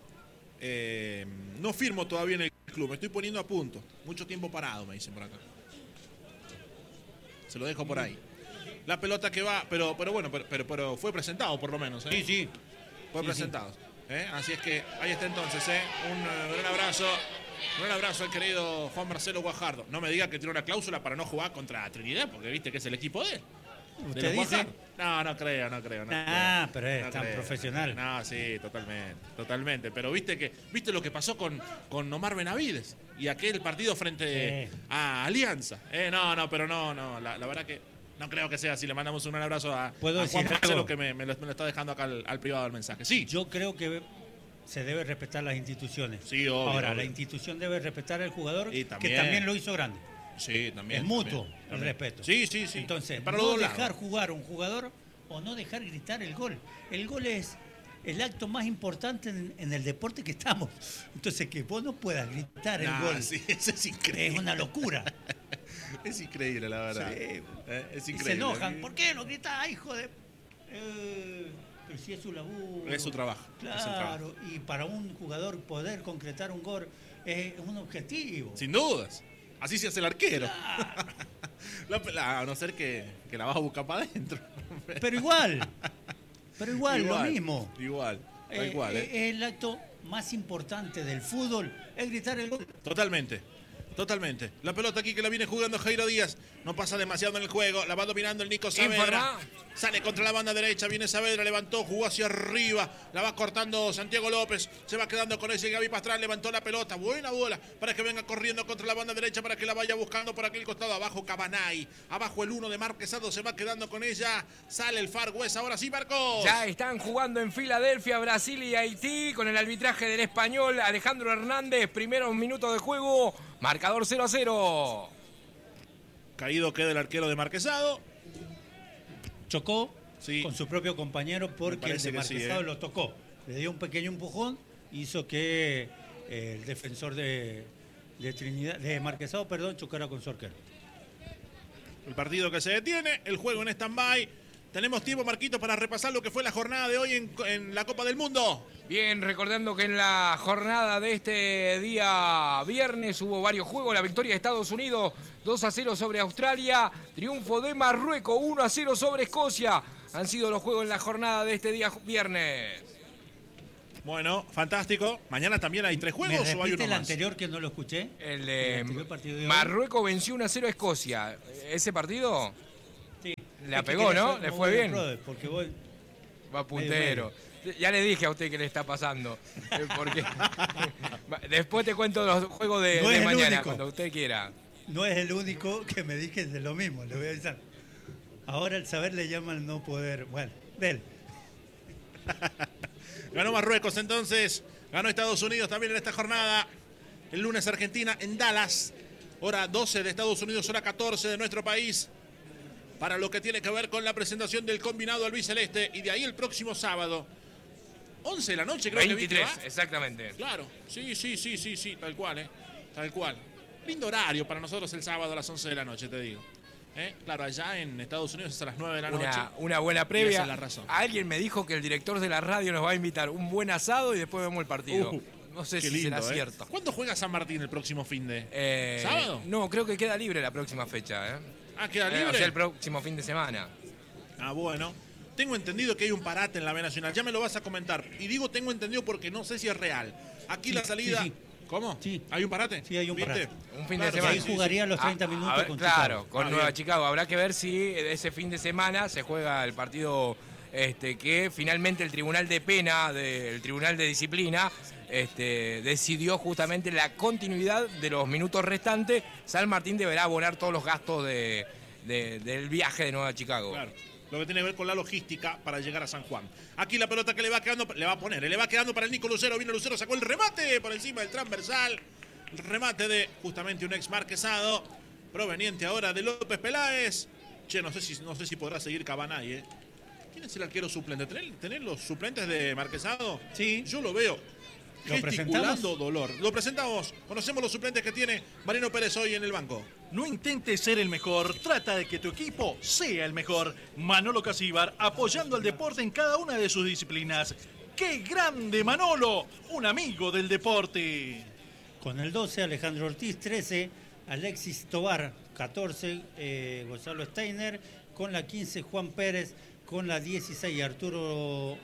No firmo todavía en el club, me estoy poniendo a punto. Mucho tiempo parado, me dicen por acá. Se lo dejo por ahí. La pelota que va, pero bueno, pero fue presentado por lo menos. Sí, sí. Fue presentado. Así es que ahí está entonces. Un gran abrazo. Un abrazo al querido Juan Marcelo Guajardo. No me diga que tiene una cláusula para no jugar contra Trinidad, porque viste que es el equipo de él. ¿Usted dice? No creo. Pero es tan profesional. No, sí, totalmente. Pero viste lo que pasó con Omar Benavides y aquel partido frente a Alianza. Pero la verdad que no creo que sea así. Le mandamos un gran abrazo a Juan Marcelo, que me lo está dejando acá al privado del mensaje. Sí. Yo creo que se debe respetar las instituciones. Sí, obvio. Ahora, la institución debe respetar al jugador, que también lo hizo grande. Sí, también. Es mutuo el respeto. Sí. Entonces, para no dejar jugar a un jugador o no dejar gritar el gol. El gol es el acto más importante en el deporte que estamos. Entonces, que vos no puedas gritar el gol. Sí, eso es increíble. Es una locura. Es increíble, la verdad. Sí. Es increíble. Y se enojan. ¿Por qué no gritás, hijo de...? Pero si es su laburo. Es su trabajo. Claro, y para un jugador poder concretar un gol es un objetivo. Sin dudas. Así se hace el arquero. A no ser que la vas a buscar para adentro. Pero igual, lo mismo. Igual. Es el acto más importante del fútbol, es gritar el gol. Totalmente. La pelota aquí que la viene jugando Jairo Díaz. No pasa demasiado en el juego. La va dominando el Nico Saavedra. Sale contra la banda derecha. Viene Saavedra, levantó, jugó hacia arriba. La va cortando Santiago López. Se va quedando con ese Gaby Pastrán. Levantó la pelota. Buena bola para que venga corriendo contra la banda derecha. Para que la vaya buscando por aquel costado. Abajo Cabanay. Abajo el 1 de Marquesado. Se va quedando con ella. Sale el Far West. Ahora sí, Marcos. Ya están jugando en Filadelfia, Brasil y Haití. Con el arbitraje del español Alejandro Hernández. Primeros minutos de juego. Marcador 0-0. Caído queda el arquero de Marquesado. Chocó con su propio compañero porque el de Marquesado lo tocó. Le dio un pequeño empujón hizo que el defensor de Trinidad, de Marquesado, perdón, chocara con Sorquero. El partido que se detiene, el juego en stand-by. Tenemos tiempo, Marquito, para repasar lo que fue la jornada de hoy en la Copa del Mundo. Bien, recordando que en la jornada de este día viernes hubo varios juegos. La victoria de Estados Unidos 2-0 sobre Australia. Triunfo de Marruecos 1-0 sobre Escocia. Han sido los juegos en la jornada de este día viernes. Bueno, fantástico. Mañana también hay 3 juegos o hay uno el más. anterior que no lo escuché? El anterior partido de hoy. Marruecos venció 1-0 a Escocia. ¿Ese partido? Sí. La pegó, ¿no? ¿Le fue bien? Porque voy... Va puntero. Ya le dije a usted qué le está pasando. Porque después te cuento los juegos de mañana, cuando usted quiera. No es el único que me dije de lo mismo, le voy a avisar. Ahora el saber le llama el no poder. Bueno, de él. Ganó Marruecos entonces, ganó Estados Unidos también en esta jornada. El lunes Argentina en Dallas, hora 12 de Estados Unidos, hora 14 de nuestro país. Para lo que tiene que ver con la presentación del combinado albiceleste. Y de ahí el próximo sábado, 11 de la noche creo 23, que exactamente. Claro, sí, tal cual, tal cual. Lindo horario para nosotros el sábado a las 11 de la noche, te digo. Claro, allá en Estados Unidos es a las 9 de la noche. Una buena previa. Esa es la razón. Alguien me dijo que el director de la radio nos va a invitar un buen asado y después vemos el partido. No sé si lindo, será cierto. ¿Cuándo juega San Martín el próximo fin de? ¿Sábado? No, creo que queda libre la próxima fecha. Ah, queda libre. O sea, el próximo fin de semana. Ah, bueno. Tengo entendido que hay un parate en la B Nacional. Ya me lo vas a comentar. Y digo tengo entendido porque no sé si es real. Aquí la salida... Sí. ¿Cómo? Sí. ¿Hay un parate? Sí, hay un parate. Un fin de semana. Ahí jugaría los 30 minutos con Chicago. Claro, con Nueva Chicago. Habrá que ver si ese fin de semana se juega el partido que finalmente el Tribunal de Pena, el Tribunal de Disciplina, decidió justamente la continuidad de los minutos restantes. San Martín deberá abonar todos los gastos del viaje de Nueva Chicago. Claro. Lo que tiene que ver con la logística para llegar a San Juan. Aquí la pelota que le va quedando para el Nico Lucero. Vino Lucero, sacó el remate por encima del transversal. El remate de justamente un ex Marquesado, proveniente ahora de López Peláez. Che, no sé si podrá seguir Cabanay, ¿Quién es el arquero suplente? ¿Tenés los suplentes de Marquesado? Sí. Yo lo veo. ¿Lo Gesticulando presentamos? dolor. Lo presentamos. Conocemos los suplentes que tiene Marino Pérez hoy en el banco. No intentes ser el mejor, trata de que tu equipo sea el mejor. Manolo Casíbar, apoyando al deporte en cada una de sus disciplinas. ¡Qué grande Manolo! Un amigo del deporte. Con el 12, Alejandro Ortiz, 13, Alexis Tobar, 14, Gonzalo Steiner, con la 15, Juan Pérez, con la 16, Arturo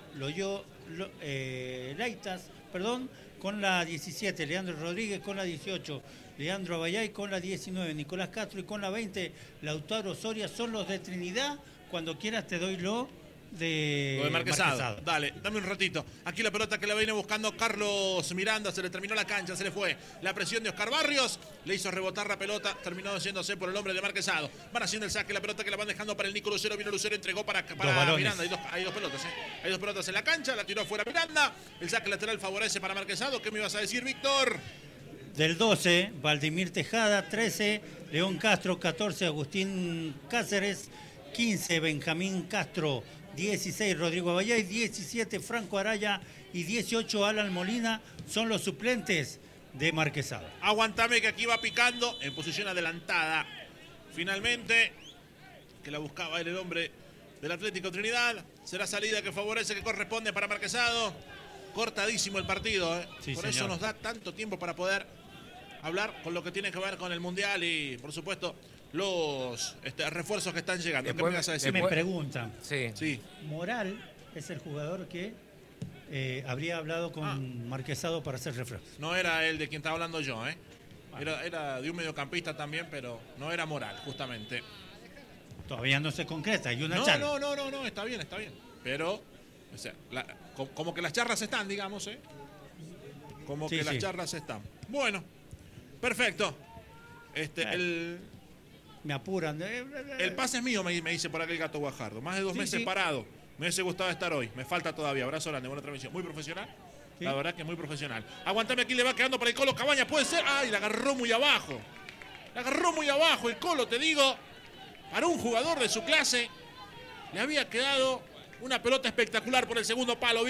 Leitas, con la 17, Leandro Rodríguez, con la 18, Leandro Abayay, con la 19, Nicolás Castro y con la 20, Lautaro Soria. Son los de Trinidad. Cuando quieras te doy lo de Marquesado. Dale, dame un ratito. Aquí la pelota que la viene buscando Carlos Miranda. Se le terminó la cancha, se le fue. La presión de Oscar Barrios le hizo rebotar la pelota. Terminó haciéndose por el hombre de Marquesado. Van haciendo el saque, la pelota que la van dejando para el Nico Lucero. Vino Lucero, entregó para Miranda. Hay dos pelotas, Hay dos pelotas en la cancha. La tiró afuera Miranda. El saque lateral favorece para Marquesado. ¿Qué me ibas a decir, Víctor? Del 12, Valdimir Tejada, 13, León Castro, 14, Agustín Cáceres, 15, Benjamín Castro, 16, Rodrigo Abayay, 17, Franco Araya y 18, Alan Molina son los suplentes de Marquesado. Aguantame que aquí va picando en posición adelantada. Finalmente, que la buscaba el hombre del Atlético Trinidad. Será salida que favorece, que corresponde para Marquesado. Cortadísimo el partido, Sí, por señor. eso nos da tanto tiempo para poder hablar con lo que tiene que ver con el Mundial y, por supuesto, los refuerzos que están llegando. ¿Qué me vas a decir? Me preguntan, Sí. Moral es el jugador que habría hablado con Marquesado para hacer refuerzos. No era el de quien estaba hablando yo, Era de un mediocampista también, pero no era Moral, justamente. Todavía no se concreta, hay una No, charla. no, está bien. Pero, o sea, como que las charlas están, digamos, Como que las charlas están. Bueno, perfecto. Me apuran. El pase es mío, me dice por acá el Gato Guajardo. Más de 2 meses parado. Me hubiese gustado estar hoy. Me falta todavía. Abrazo grande, buena transmisión. Muy profesional. Sí. La verdad que muy profesional. Aguantame, aquí le va quedando para el Colo Cabañas. Puede ser. ¡Ay! La agarró muy abajo. El Colo, te digo. Para un jugador de su clase, le había quedado una pelota espectacular por el segundo palo, Víctor.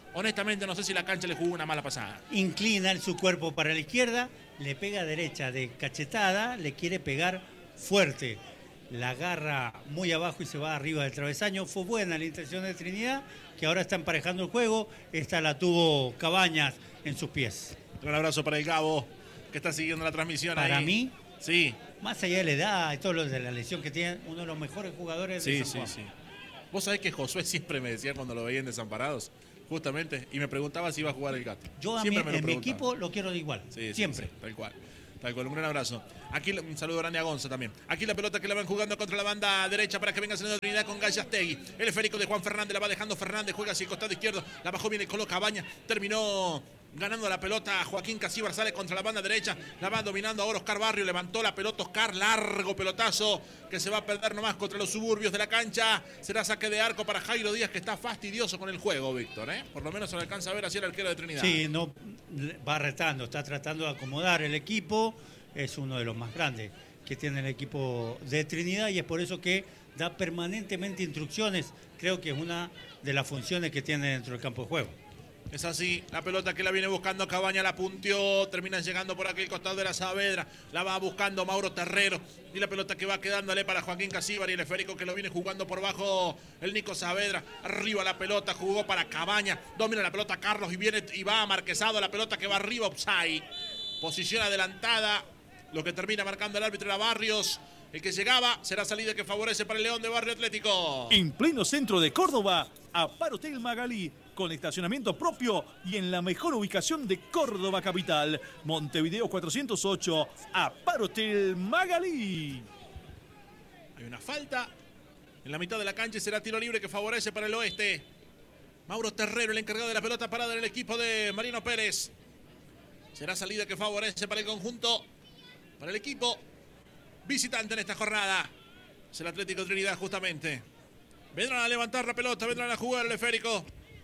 honestamente no sé si la cancha le jugó una mala pasada. Inclina su cuerpo para la izquierda, le pega derecha de cachetada, le quiere pegar fuerte. La agarra muy abajo y se va arriba del travesaño. Fue buena la intención de Trinidad, que ahora está emparejando el juego. Esta la tuvo Cabañas en sus pies. Un abrazo para el Gabo, que está siguiendo la transmisión Para ahí. mí, sí. Más allá de la edad y todo lo de la lesión que tiene, uno de los mejores jugadores de San Juan. Sí. Vos sabés que Josué siempre me decía cuando lo veía en Desamparados, justamente, y me preguntaba si iba a jugar el Gato. Yo a siempre mí, en mi equipo lo quiero de igual, siempre. Sí, tal cual. Un gran abrazo. Aquí un saludo grande a Gonza también. Aquí la pelota que la van jugando contra la banda derecha para que venga saliendo Trinidad con Gallastegui. El esférico de Juan Fernández la va dejando Fernández, juega hacia el costado izquierdo. La bajó, viene, coloca Cabaña. Terminó ganando la pelota Joaquín Casíbar, sale contra la banda derecha. La va dominando ahora Oscar Barrio. Levantó la pelota Oscar, largo pelotazo que se va a perder nomás contra los suburbios de la cancha. Será saque de arco para Jairo Díaz, que está fastidioso con el juego, Víctor. Por lo menos se le alcanza a ver así el arquero de Trinidad. Sí, no va retando, está tratando de acomodar el equipo. Es uno de los más grandes que tiene el equipo de Trinidad y es por eso que da permanentemente instrucciones. Creo que es una de las funciones que tiene dentro del campo de juego. Es así, la pelota que la viene buscando Cabaña, la punteó, termina llegando por aquel costado de la Saavedra, la va buscando Mauro Terrero, y la pelota que va quedándole para Joaquín Casíbar y el esférico que lo viene jugando por bajo el Nico Saavedra, arriba la pelota, jugó para Cabaña, domina la pelota Carlos y viene y va Marquesado, la pelota que va arriba, offside, posición adelantada, lo que termina marcando el árbitro era Barrios. El que llegaba será salida que favorece para el León de Barrio Atlético. En pleno centro de Córdoba, Apar Hotel Magalí, con estacionamiento propio y en la mejor ubicación de Córdoba capital. Montevideo 408, Apar Hotel Magalí. Hay una falta en la mitad de la cancha y será tiro libre que favorece para el oeste. Mauro Terrero, el encargado de la pelota parada en el equipo de Marino Pérez. Será salida que favorece para el conjunto, para el equipo visitante en esta jornada. Es el Atlético Trinidad justamente. Vendrán a levantar la pelota, vendrán a jugar el esférico.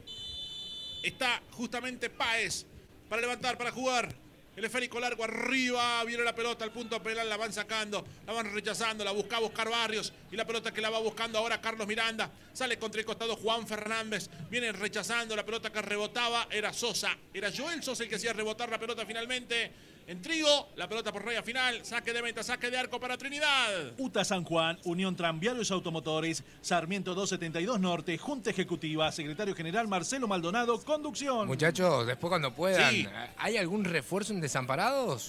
Está justamente Páez para levantar, para jugar. El esférico largo arriba, viene la pelota al punto penal, la van sacando, la van rechazando, la busca Oscar Barrios y la pelota que la va buscando ahora Carlos Miranda. Sale contra el costado Juan Fernández, viene rechazando la pelota que rebotaba, era Sosa, era Joel Sosa el que hacía rebotar la pelota finalmente. En Trigo, la pelota por raya final, saque de meta, saque de arco para Trinidad. UTA San Juan, Unión Tranviarios Automotores, Sarmiento 272 Norte, Junta Ejecutiva, Secretario General Marcelo Maldonado, conducción. Muchachos, después cuando puedan, Sí. ¿hay algún refuerzo en Desamparados?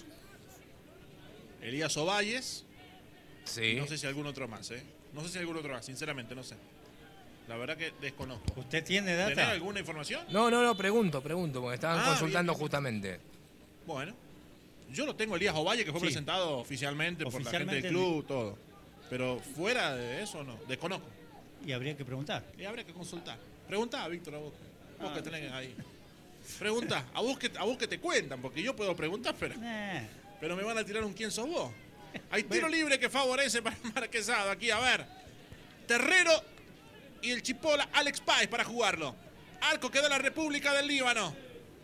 Elías Ovalles, Sí. no sé si algún otro más, No sé si algún otro más, sinceramente, no sé. La verdad que desconozco. ¿Usted tiene ¿Tenés data? alguna información? No, pregunto, porque estaban consultando bien. justamente. Bueno, yo lo tengo Elías Ovalle, que fue Sí. presentado oficialmente por la gente Oficialmente del club, todo. Pero fuera de eso, no, desconozco. Y habría que preguntar. Y habría que consultar. Preguntá, Víctor, a vos. Vos que tenés ahí. Preguntá, a vos que te cuentan, porque yo puedo preguntar, pero me van a tirar un quién sos vos. Hay tiro libre que favorece para Marquesado aquí, a ver. Terrero y el Chipola Alex Páez para jugarlo. Arco que da la República del Líbano.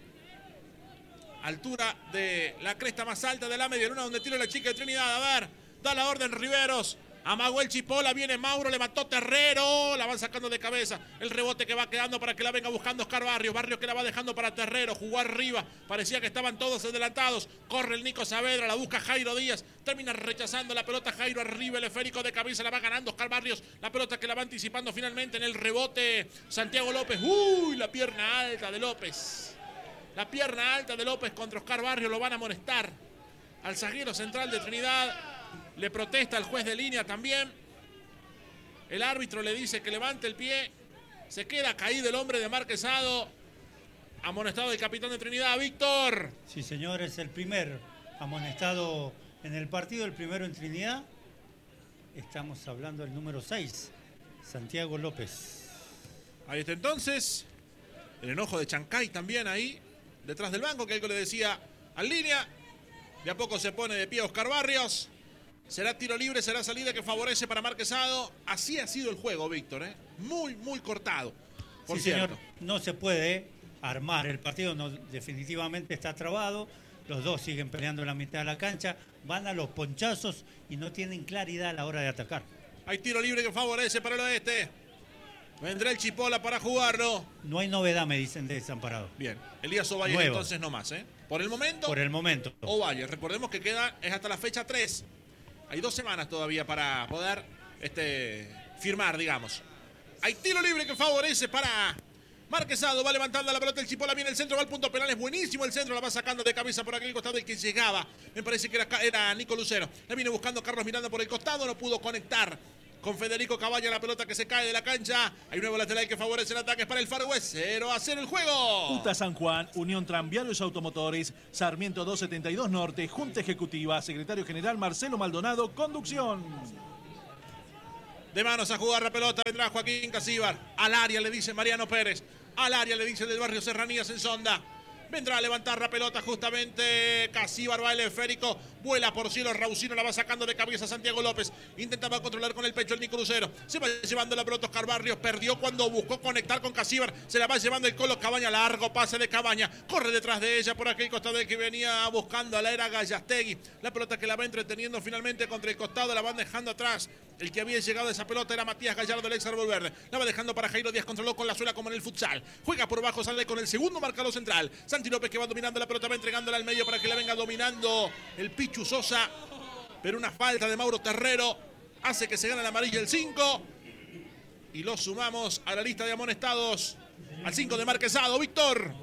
Altura de la cresta más alta de la media luna donde tira la chica de Trinidad. A ver, da la orden Riveros. Amagó el Chipola, viene Mauro, levantó Terrero. La van sacando de cabeza. El rebote que va quedando para que la venga buscando Oscar Barrios. Barrios que la va dejando para Terrero. Jugó arriba. Parecía que estaban todos adelantados. Corre el Nico Saavedra, la busca Jairo Díaz. Termina rechazando la pelota Jairo arriba. El esférico de cabeza la va ganando Oscar Barrios. La pelota que la va anticipando finalmente en el rebote. Santiago López. ¡Uy! La pierna alta de López. La pierna alta de López contra Oscar Barrios, lo van a amonestar al zaguero central de Trinidad. Le protesta al juez de línea también. El árbitro le dice que levante el pie. Se queda caído el hombre de Marquesado. Amonestado el capitán de Trinidad, Víctor. Sí, señor, es el primer amonestado en el partido, el primero en Trinidad. Estamos hablando del número 6, Santiago López. Ahí está entonces. El enojo de Chancay también ahí. Detrás del banco, que algo le decía en línea. De a poco se pone de pie Oscar Barrios. Será tiro libre, será salida que favorece para Marquesado. Así ha sido el juego, Víctor. Muy, muy cortado. Por Sí, cierto. señor, no se puede armar. El partido no, definitivamente está trabado. Los dos siguen peleando en la mitad de la cancha. Van a los ponchazos y no tienen claridad a la hora de atacar. Hay tiro libre que favorece para el oeste. Vendrá el Chipola para jugarlo. No hay novedad, me dicen, de Desamparado. Bien, Elías Ovalle entonces no más, ¿eh? Por el momento. Por el momento. Ovalle, recordemos que es hasta la fecha 3. Hay 2 semanas todavía para poder firmar, digamos. Hay tiro libre que favorece para Marquesado. Va levantando la pelota el Chipola. Viene el centro, va al punto penal. Es buenísimo el centro. La va sacando de cabeza por aquel costado el que llegaba. Me parece que era Nico Lucero. La viene buscando Carlos Miranda por el costado. No pudo conectar con Federico Cabaña. La pelota que se cae de la cancha. Hay nuevo lateral que favorece el ataque para el Far West. 0-0 el juego. UTA San Juan, Unión Tranviarios Automotores, Sarmiento 272 Norte, Junta Ejecutiva, Secretario General Marcelo Maldonado, conducción. De manos a jugar la pelota. Vendrá Joaquín Casíbar. Al área le dice Mariano Pérez. Al área le dice del barrio Serranías en Sonda. Vendrá a levantar la pelota justamente Casíbar, va el esférico, vuela por cielo, Rausino la va sacando de cabeza Santiago López, intentaba controlar con el pecho el Nico Lucero, se va llevando la pelota Oscar Barrios, perdió cuando buscó conectar con Casíbar, se la va llevando el Colo Cabaña, largo pase de Cabaña, corre detrás de ella por aquel costado que venía buscando a la era Gallastegui, la pelota que la va entreteniendo finalmente contra el costado, la van dejando atrás. El que había llegado a esa pelota era Matías Gallardo, el ex Árbol Verde. La va dejando para Jairo Díaz, controló con la suela como en el futsal. Juega por bajo, sale con el segundo marcador central. Santi López que va dominando la pelota, va entregándola al medio para que la venga dominando el Pichu Sosa. Pero una falta de Mauro Terrero hace que se gane la amarilla el 5. Y lo sumamos a la lista de amonestados. Al 5 de Marquesado, Víctor.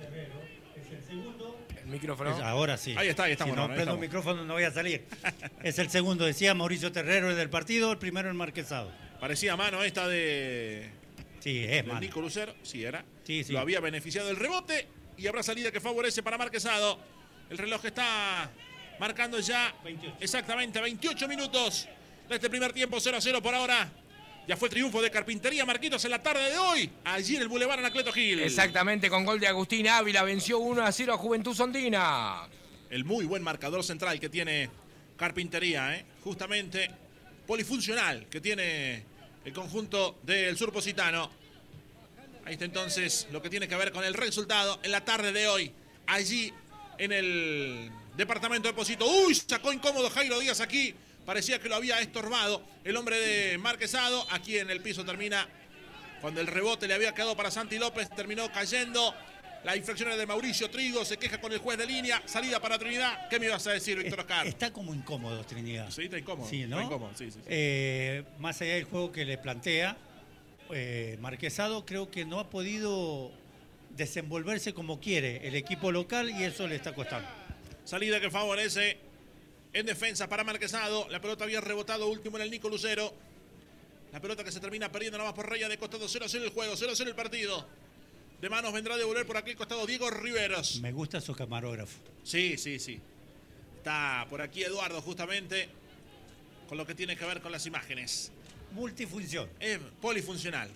Micrófono. Ahora sí. Ahí está, Si no prendo el micrófono no voy a salir. Es el segundo, decía Mauricio Terrero del partido, el primero el Marquesado. Parecía mano esta de... Sí, es mano. Nico Lucero, sí era. Sí. Lo había beneficiado el rebote y habrá salida que favorece para Marquesado. El reloj está marcando ya 28. Exactamente 28 minutos de este primer tiempo, 0-0 por ahora. Ya fue triunfo de Carpintería, Marquitos, en la tarde de hoy, allí en el Boulevard Anacleto Gil. Exactamente, con gol de Agustín Ávila, venció 1-0 a Juventud Sondina. El muy buen marcador central que tiene Carpintería, justamente polifuncional que tiene el conjunto del Sur Positano. Ahí está entonces lo que tiene que ver con el resultado en la tarde de hoy, allí en el departamento de Posito. ¡Uy! Sacó incómodo Jairo Díaz aquí. Parecía que lo había estorbado el hombre de Marquesado. Aquí en el piso termina cuando el rebote le había quedado para Santi López. Terminó cayendo. La infracción era de Mauricio Trigo. Se queja con el juez de línea. Salida para Trinidad. ¿Qué me ibas a decir, Víctor Oscar? Está como incómodo Trinidad. Sí, está incómodo. Sí, ¿no? Está incómodo. Sí. Más allá del juego que le plantea, Marquesado creo que no ha podido desenvolverse como quiere el equipo local y eso le está costando. Salida que favorece en defensa para Marquesado. La pelota había rebotado último en el Nico Lucero. La pelota que se termina perdiendo nada más por Raya de costado. 0-0 el juego, 0-0 el partido. De manos vendrá a devolver por aquel costado Diego Riveros. Me gusta su camarógrafo. Sí. Está por aquí Eduardo justamente con lo que tiene que ver con las imágenes. Multifunción. Polifuncional.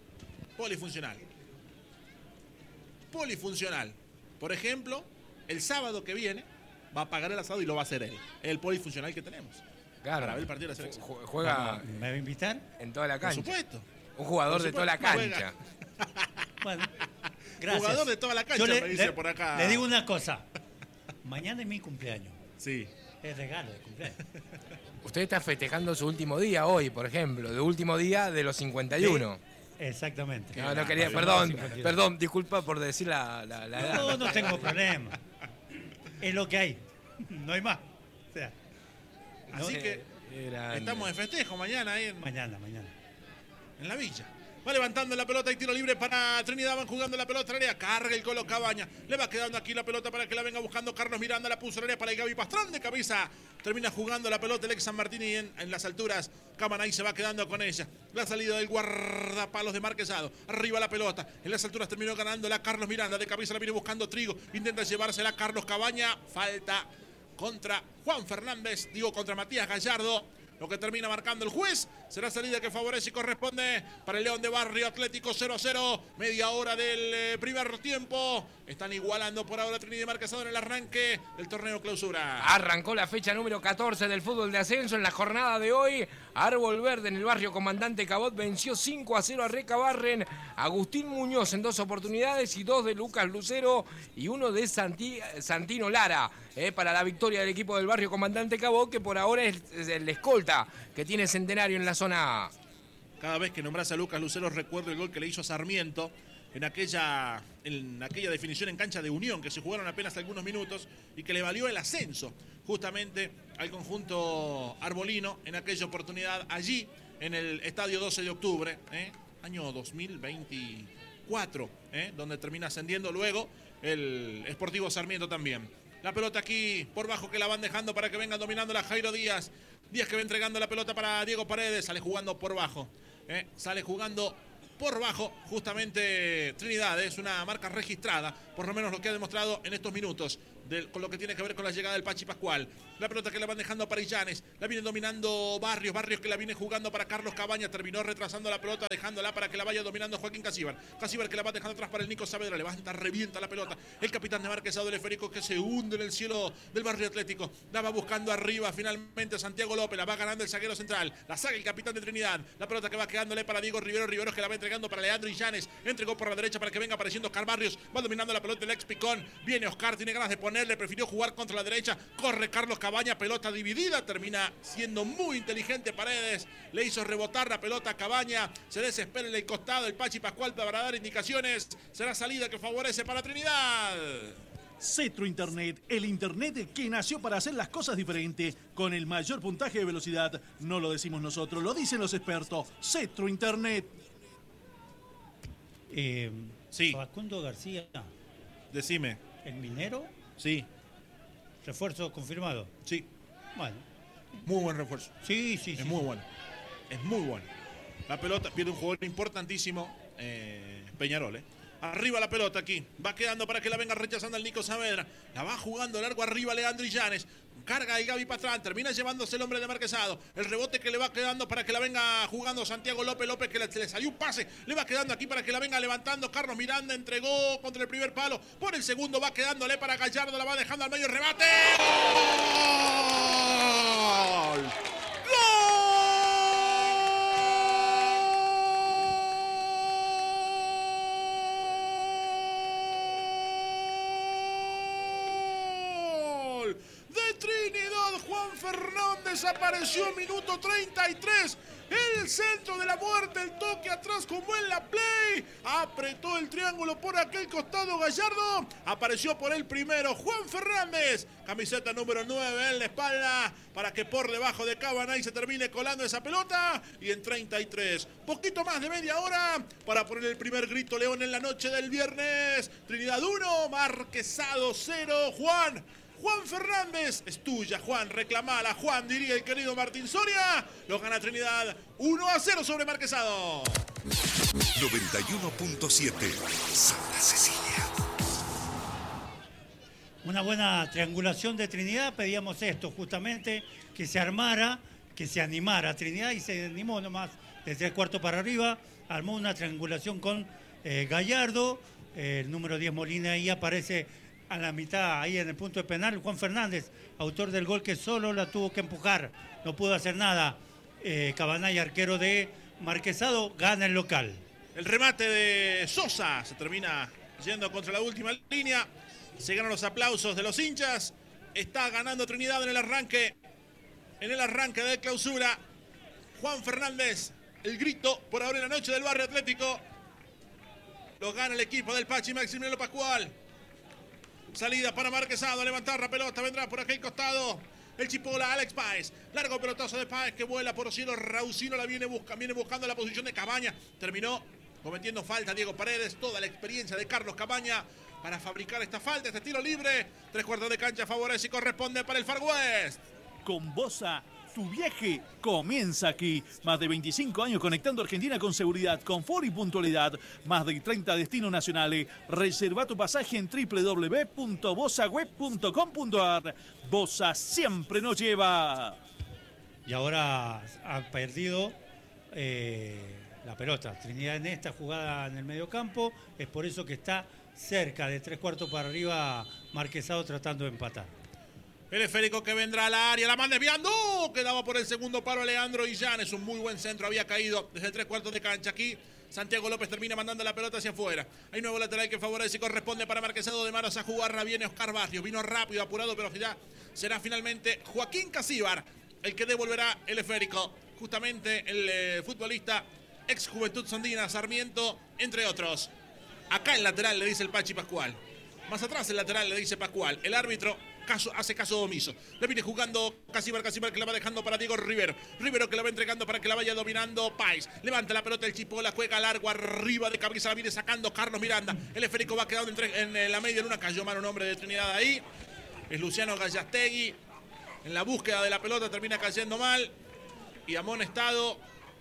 Por ejemplo, el sábado que viene va a pagar el asado y lo va a hacer él. El polifuncional que tenemos. Claro. Para ver el partido de la selección. Juega ¿Me va a invitar? en toda la Por cancha. supuesto. Un jugador Por de toda la supuesto, cancha. Bueno, gracias. Jugador de toda la cancha, Yo me dice por acá. Le digo una cosa. Mañana es mi cumpleaños. Sí. Es regalo de cumpleaños. Usted está festejando su último día hoy, por ejemplo. De último día de los 51. Exactamente. No quería, perdón, disculpa por decir la edad. No tengo problema. Es lo que hay. No hay más. O sea, Así que estamos de festejo mañana ahí mañana. en la villa. Va levantando la pelota y tiro libre para Trinidad. Van jugando la pelota al área. Carga el Colo Cabaña. Le va quedando aquí la pelota para que la venga buscando Carlos Miranda. La puso al área para el Gaby Pastrán de cabeza. Termina jugando la pelota el ex San Martín y en las alturas Camanay se va quedando con ella. La salida del guardapalos de Marquesado. Arriba la pelota. En las alturas terminó ganándola Carlos Miranda. De cabeza la viene buscando Trigo. Intenta llevársela Carlos Cabaña. Falta contra Juan Fernández. Contra Matías Gallardo. Lo que termina marcando el juez será salida que favorece y corresponde para el León de Barrio Atlético. 0-0, media hora del primer tiempo. Están igualando por ahora Trinidad y Marquesado en el arranque del torneo clausura. Arrancó la fecha número 14 del fútbol de ascenso en la jornada de hoy. Árbol Verde en el barrio Comandante Cabot venció 5-0 a Recabarren. Agustín Muñoz en 2 oportunidades y 2 de Lucas Lucero y 1 de Santino Lara. Para la victoria del equipo del barrio Comandante Cabot, que por ahora es el escolta que tiene Centenario en la zona A. Cada vez que nombras a Lucas Lucero recuerdo el gol que le hizo a Sarmiento en aquella definición en cancha de Unión, que se jugaron apenas algunos minutos y que le valió el ascenso justamente al conjunto arbolino en aquella oportunidad allí en el estadio 12 de octubre, año 2024, donde termina ascendiendo luego el Sportivo Sarmiento también. La pelota aquí por bajo que la van dejando para que venga dominando la Jairo Díaz. Díaz que va entregando la pelota para Diego Paredes, sale jugando por bajo, sale jugando por bajo justamente Trinidad. Es una marca registrada, por lo menos lo que ha demostrado en estos minutos, con lo que tiene que ver con la llegada del Pachi Pascual. La pelota que la van dejando para Illanes, la viene dominando Barrios que la viene jugando para Carlos Cabaña, terminó retrasando la pelota, dejándola para que la vaya dominando Joaquín Casíbar que la va dejando atrás para el Nico Saavedra, levanta, revienta la pelota, el capitán de Marquesado del Esférico que se hunde en el cielo del Barrio Atlético, la va buscando arriba finalmente Santiago López, la va ganando el zaguero central, la saca el capitán de Trinidad, la pelota que va quedándole para Diego Riveros que la va entregando para Leandro Illanes, entregó por la derecha para que venga apareciendo Oscar Barrios, va dominando la pelota el ex Picón, viene Oscar, tiene ganas de ponerle, prefirió jugar contra la derecha, corre Carlos Cabaña, pelota dividida, termina siendo muy inteligente Paredes, le hizo rebotar la pelota a Cabaña, se desespera en el costado el Pachi Pascual para dar indicaciones, será salida que favorece para Trinidad. Cetro Internet, el internet que nació para hacer las cosas diferentes, con el mayor puntaje de velocidad. No lo decimos nosotros, lo dicen los expertos. Cetro Internet. Sí. Facundo García. Decime. ¿El Minero? Sí. ¿Refuerzo confirmado? Sí. Bueno. Muy buen refuerzo. Sí. Es muy bueno. Es muy bueno. La pelota pierde un jugador importantísimo, Peñarol, Arriba la pelota aquí. Va quedando para que la venga rechazando el Nico Saavedra. La va jugando largo arriba Leandro Illanes. Carga el Gaby Pastrán. Termina llevándose el hombre de Marquesado. El rebote que le va quedando para que la venga jugando Santiago López que le salió un pase. Le va quedando aquí para que la venga levantando. Carlos Miranda entregó contra el primer palo. Por el segundo va quedándole para Gallardo. La va dejando al medio. Rebate. ¡Gol! ¡Gol! Trinidad, Juan Fernández apareció minuto 33, el centro de la muerte, el toque atrás como en la play, apretó el triángulo por aquel costado Gallardo, apareció por el primero Juan Fernández, camiseta número 9 en la espalda, para que por debajo de Cabanay se termine colando esa pelota, y en 33, poquito más de media hora, para poner el primer grito León en la noche del viernes. Trinidad 1, Marquesado 0, Juan Fernández, es tuya, Juan, reclamala, Juan, diría el querido Martín Soria. Lo gana Trinidad 1-0 sobre Marquesado. 91.7 Santa Cecilia. Una buena triangulación de Trinidad, pedíamos esto justamente, que se armara, que se animara Trinidad y se animó nomás desde el cuarto para arriba, armó una triangulación con Gallardo, el número 10 Molina ahí aparece a la mitad, ahí en el punto de penal, Juan Fernández, autor del gol que solo la tuvo que empujar, no pudo hacer nada. Cabanay, arquero de Marquesado, gana el local. El remate de Sosa se termina yendo contra la última línea, se ganan los aplausos de los hinchas, está ganando Trinidad en el arranque de clausura. Juan Fernández, el grito por ahora en la noche del Barrio Atlético, lo gana el equipo del Pachi Maximiliano Pascual. Salida para Marquesado, a levantar la pelota, vendrá por aquel costado el Chipola, Alex Páez, largo pelotazo de Páez que vuela por cielo, Rausino la viene buscando la posición de Cabaña, terminó cometiendo falta Diego Paredes, toda la experiencia de Carlos Cabaña para fabricar esta falta, este tiro libre, 3/4 de cancha favorece y corresponde para el Far West. Con Bosa, tu viaje comienza aquí. Más de 25 años conectando Argentina con seguridad, confort y puntualidad. Más de 30 destinos nacionales. Reserva tu pasaje en www.bosaweb.com.ar. Bosa siempre nos lleva. Y ahora ha perdido la pelota. Trinidad en esta jugada en el mediocampo. Es por eso que está cerca de 3/4 para arriba Marquesado tratando de empatar. El esférico que vendrá a la área, la manda desviando, quedaba por el segundo palo Leandro Illanes, un muy buen centro, había caído desde el 3/4 de cancha aquí. Santiago López termina mandando la pelota hacia afuera. Hay nuevo lateral que favorece y corresponde para Marquesado de manos a jugarla. Viene Oscar Barrios, vino rápido, apurado, pero ya será finalmente Joaquín Casíbar el que devolverá el esférico. Justamente el futbolista ex Juventud Sondina, Sarmiento, entre otros. Acá el lateral le dice el Pachi Pascual. Más atrás el lateral le dice Pascual. El árbitro hace caso omiso. Le viene jugando Casíbar que la va dejando para Diego Rivero. Rivero que la va entregando para que la vaya dominando Páez. Levanta la pelota el Chipola, juega largo arriba de cabeza, la viene sacando Carlos Miranda. El esférico va quedando en la media luna. Cayó mal un hombre de Trinidad ahí. Es Luciano Gallastegui. En la búsqueda de la pelota termina cayendo mal. Y amonestado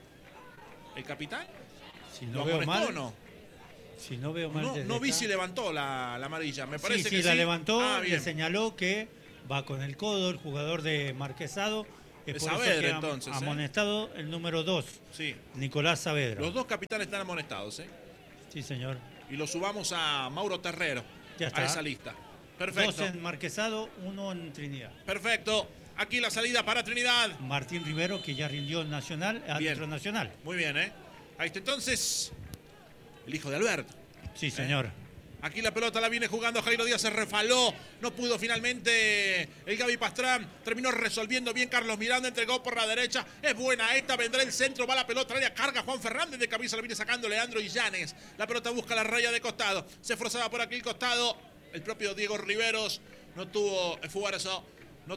el capitán. Si no veo mal, ¿o no? Si no veo mal. No vi si levantó la amarilla. Me parece sí, que la levantó, bien. le señaló que va con el codo el jugador de Marquesado. Es por Saavedra, eso que entonces, amonestado el número 2, sí. Nicolás Saavedra. Los dos capitanes están amonestados, Sí, señor. Y lo subamos a Mauro Terrero. Ya está. A esa lista. Perfecto. 2 en Marquesado, 1 en Trinidad. Perfecto. Aquí la salida para Trinidad. Martín Rivero, que ya rindió en Nacional, árbitro nacional. Muy bien, Ahí está entonces el hijo de Alberto. Sí, señor. Aquí la pelota la viene jugando Jairo Díaz, se refaló, no pudo finalmente el Gaby Pastrán, terminó resolviendo bien Carlos Miranda, entregó por la derecha, es buena esta, vendrá el centro, va la pelota, área, carga Juan Fernández de cabeza, la viene sacando Leandro Illanes, la pelota busca la raya de costado, se forzaba por aquí el costado, el propio Diego Riveros no tuvo esfuerzo, no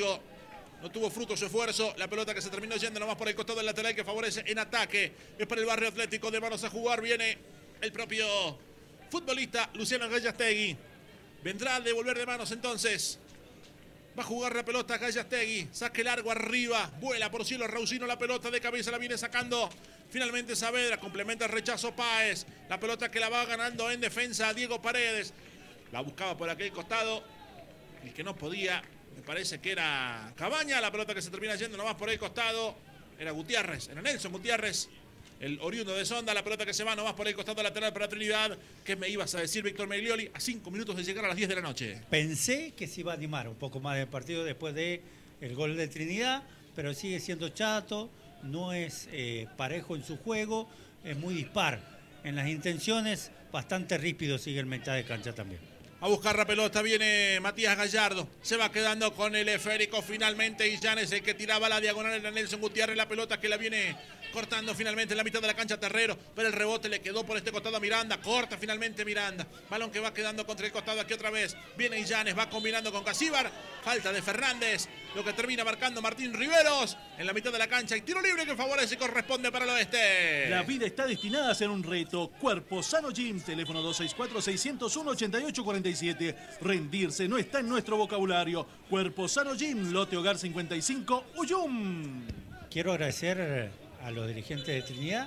tuvo fruto su esfuerzo. La pelota que se terminó yendo nomás por el costado del lateral que favorece en ataque. Es para el Barrio Atlético de manos a jugar. Viene el propio futbolista Luciano Gallastegui. Vendrá a devolver de manos entonces. Va a jugar la pelota Gallastegui. Saque largo arriba. Vuela por cielo Rausino. La pelota de cabeza la viene sacando. Finalmente Saavedra. Complementa el rechazo Páez. La pelota que la va ganando en defensa Diego Paredes. La buscaba por aquel costado. El que no podía, me parece que era Cabaña. La pelota que se termina yendo nomás por el costado era Gutiérrez, era Nelson Gutiérrez, el oriundo de Sonda. La pelota que se va nomás por el costado lateral para Trinidad. ¿Qué me ibas a decir, Víctor Meglioli? A 5 minutos de llegar a las 10 de la noche. Pensé que se iba a animar un poco más del partido después de el gol de Trinidad, pero sigue siendo chato, no es parejo en su juego, es muy dispar en las intenciones, bastante rípido sigue el mitad de cancha también. A buscar la pelota viene Matías Gallardo. Se va quedando con el esférico finalmente. Illanes, el que tiraba la diagonal era Nelson Gutiérrez. La pelota que la viene cortando finalmente en la mitad de la cancha Terrero. Pero el rebote le quedó por este costado a Miranda. Corta finalmente Miranda. Balón que va quedando contra el costado aquí otra vez. Viene Illanes, va combinando con Casíbar. Falta de Fernández. Lo que termina marcando Martín Riveros en la mitad de la cancha. Y tiro libre que favorece y corresponde para el oeste. La vida está destinada a ser un reto. Cuerpo Sano Gym. Teléfono 264-601-8847. Rendirse no está en nuestro vocabulario. Cuerpo Sano Gym, Lote Hogar 55, Uyum. Quiero agradecer a los dirigentes de Trinidad.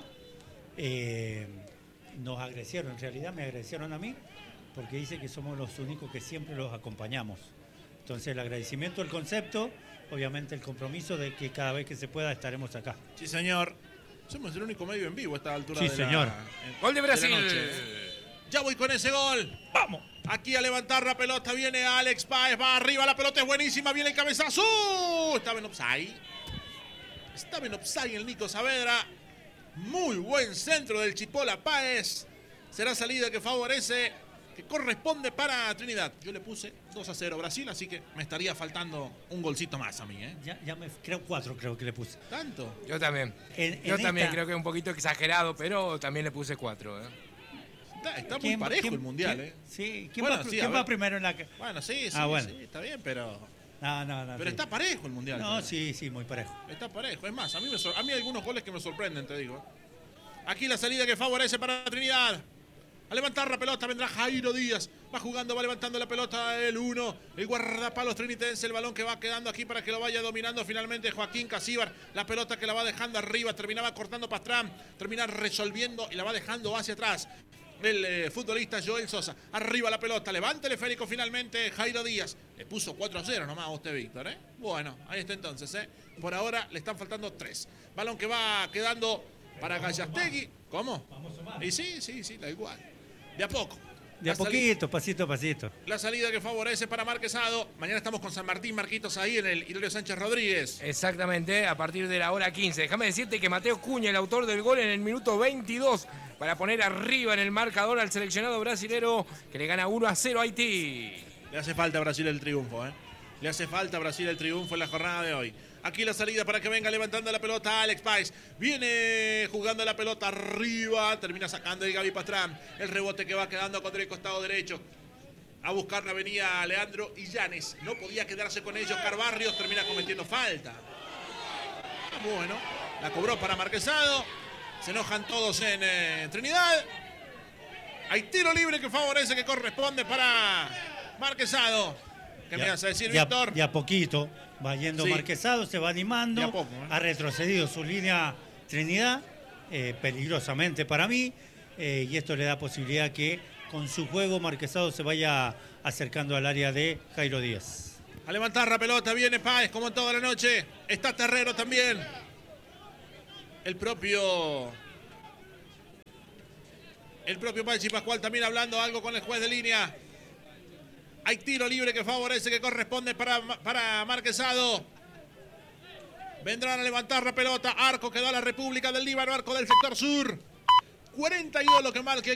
Nos agradecieron, en realidad me agradecieron a mí, porque dice que somos los únicos que siempre los acompañamos. Entonces el agradecimiento del concepto, obviamente el compromiso de que cada vez que se pueda estaremos acá. Sí, señor. Somos el único medio en vivo a esta altura sí, de señor. Gol de Brasil. Ya voy con ese gol. ¡Vamos! Aquí a levantar la pelota viene Alex Páez, va arriba, la pelota es buenísima, viene el cabezazo. Estaba en offside. Estaba en offside el Nico Saavedra. Muy buen centro del Chipola Páez. Será salida que favorece, que corresponde para Trinidad. Yo le puse 2-0 Brasil, así que me estaría faltando un golcito más a mí. Ya me creo 4 creo que le puse. ¿Tanto? Yo también. Yo también creo que es un poquito exagerado, pero también le puse 4. Está muy parejo el mundial, Sí, ¿quién va primero en la... Bueno, sí, bueno. sí, está bien, pero... No, pero sí. está parejo el mundial. No, sí, muy parejo. Está parejo. Es más, a mí hay algunos goles que me sorprenden, te digo. Aquí la salida que favorece para Trinidad. A levantar la pelota vendrá Jairo Díaz. Va jugando, va levantando la pelota el 1. El guardapalos trinitense. El balón que va quedando aquí para que lo vaya dominando finalmente Joaquín Casíbar. La pelota que la va dejando arriba. Terminaba cortando Pastrán. Termina resolviendo y la va dejando hacia atrás. El futbolista Joel Sosa. Arriba la pelota. Levanta el esférico finalmente Jairo Díaz. Le puso 4-0 nomás a usted, Víctor. Bueno, ahí está entonces. Por ahora le están faltando 3. Balón que va quedando para Gallastegui. ¿Cómo? Y sí, da igual. De a poco. De a poquito, pasito a pasito. La salida que favorece para Marquesado. Mañana estamos con San Martín, Marquitos, ahí en el Hilario Sánchez Rodríguez. Exactamente, a partir de la hora 15. Déjame decirte que Mateo Cuña, el autor del gol en el minuto 22, para poner arriba en el marcador al seleccionado brasilero que le gana 1-0 a Haití. Le hace falta a Brasil el triunfo, Le hace falta a Brasil el triunfo en la jornada de hoy. Aquí la salida para que venga levantando la pelota Alex Páez. Viene jugando la pelota arriba. Termina sacando el Gaby Pastrán. El rebote que va quedando contra el costado derecho. A buscarla venía Leandro Illanes. No podía quedarse con ellos. Carbarrios termina cometiendo falta. Bueno, la cobró para Marquesado. Se enojan todos en Trinidad. Hay tiro libre que favorece, que corresponde para Marquesado. ¿Qué me vas a decir, Víctor? De a poquito va yendo Sí. Marquesado, se va animando. De a poco, Ha retrocedido su línea Trinidad, peligrosamente para mí. Y esto le da posibilidad que con su juego Marquesado se vaya acercando al área de Jairo Díaz. A levantar la pelota, viene Páez como toda la noche. Está Terrero también. El propio Pachi Pascual también hablando algo con el juez de línea. Hay tiro libre que favorece, que corresponde para Marquesado. Vendrán a levantar la pelota. Arco que da la República del Líbano, arco del sector sur. 42 lo que marca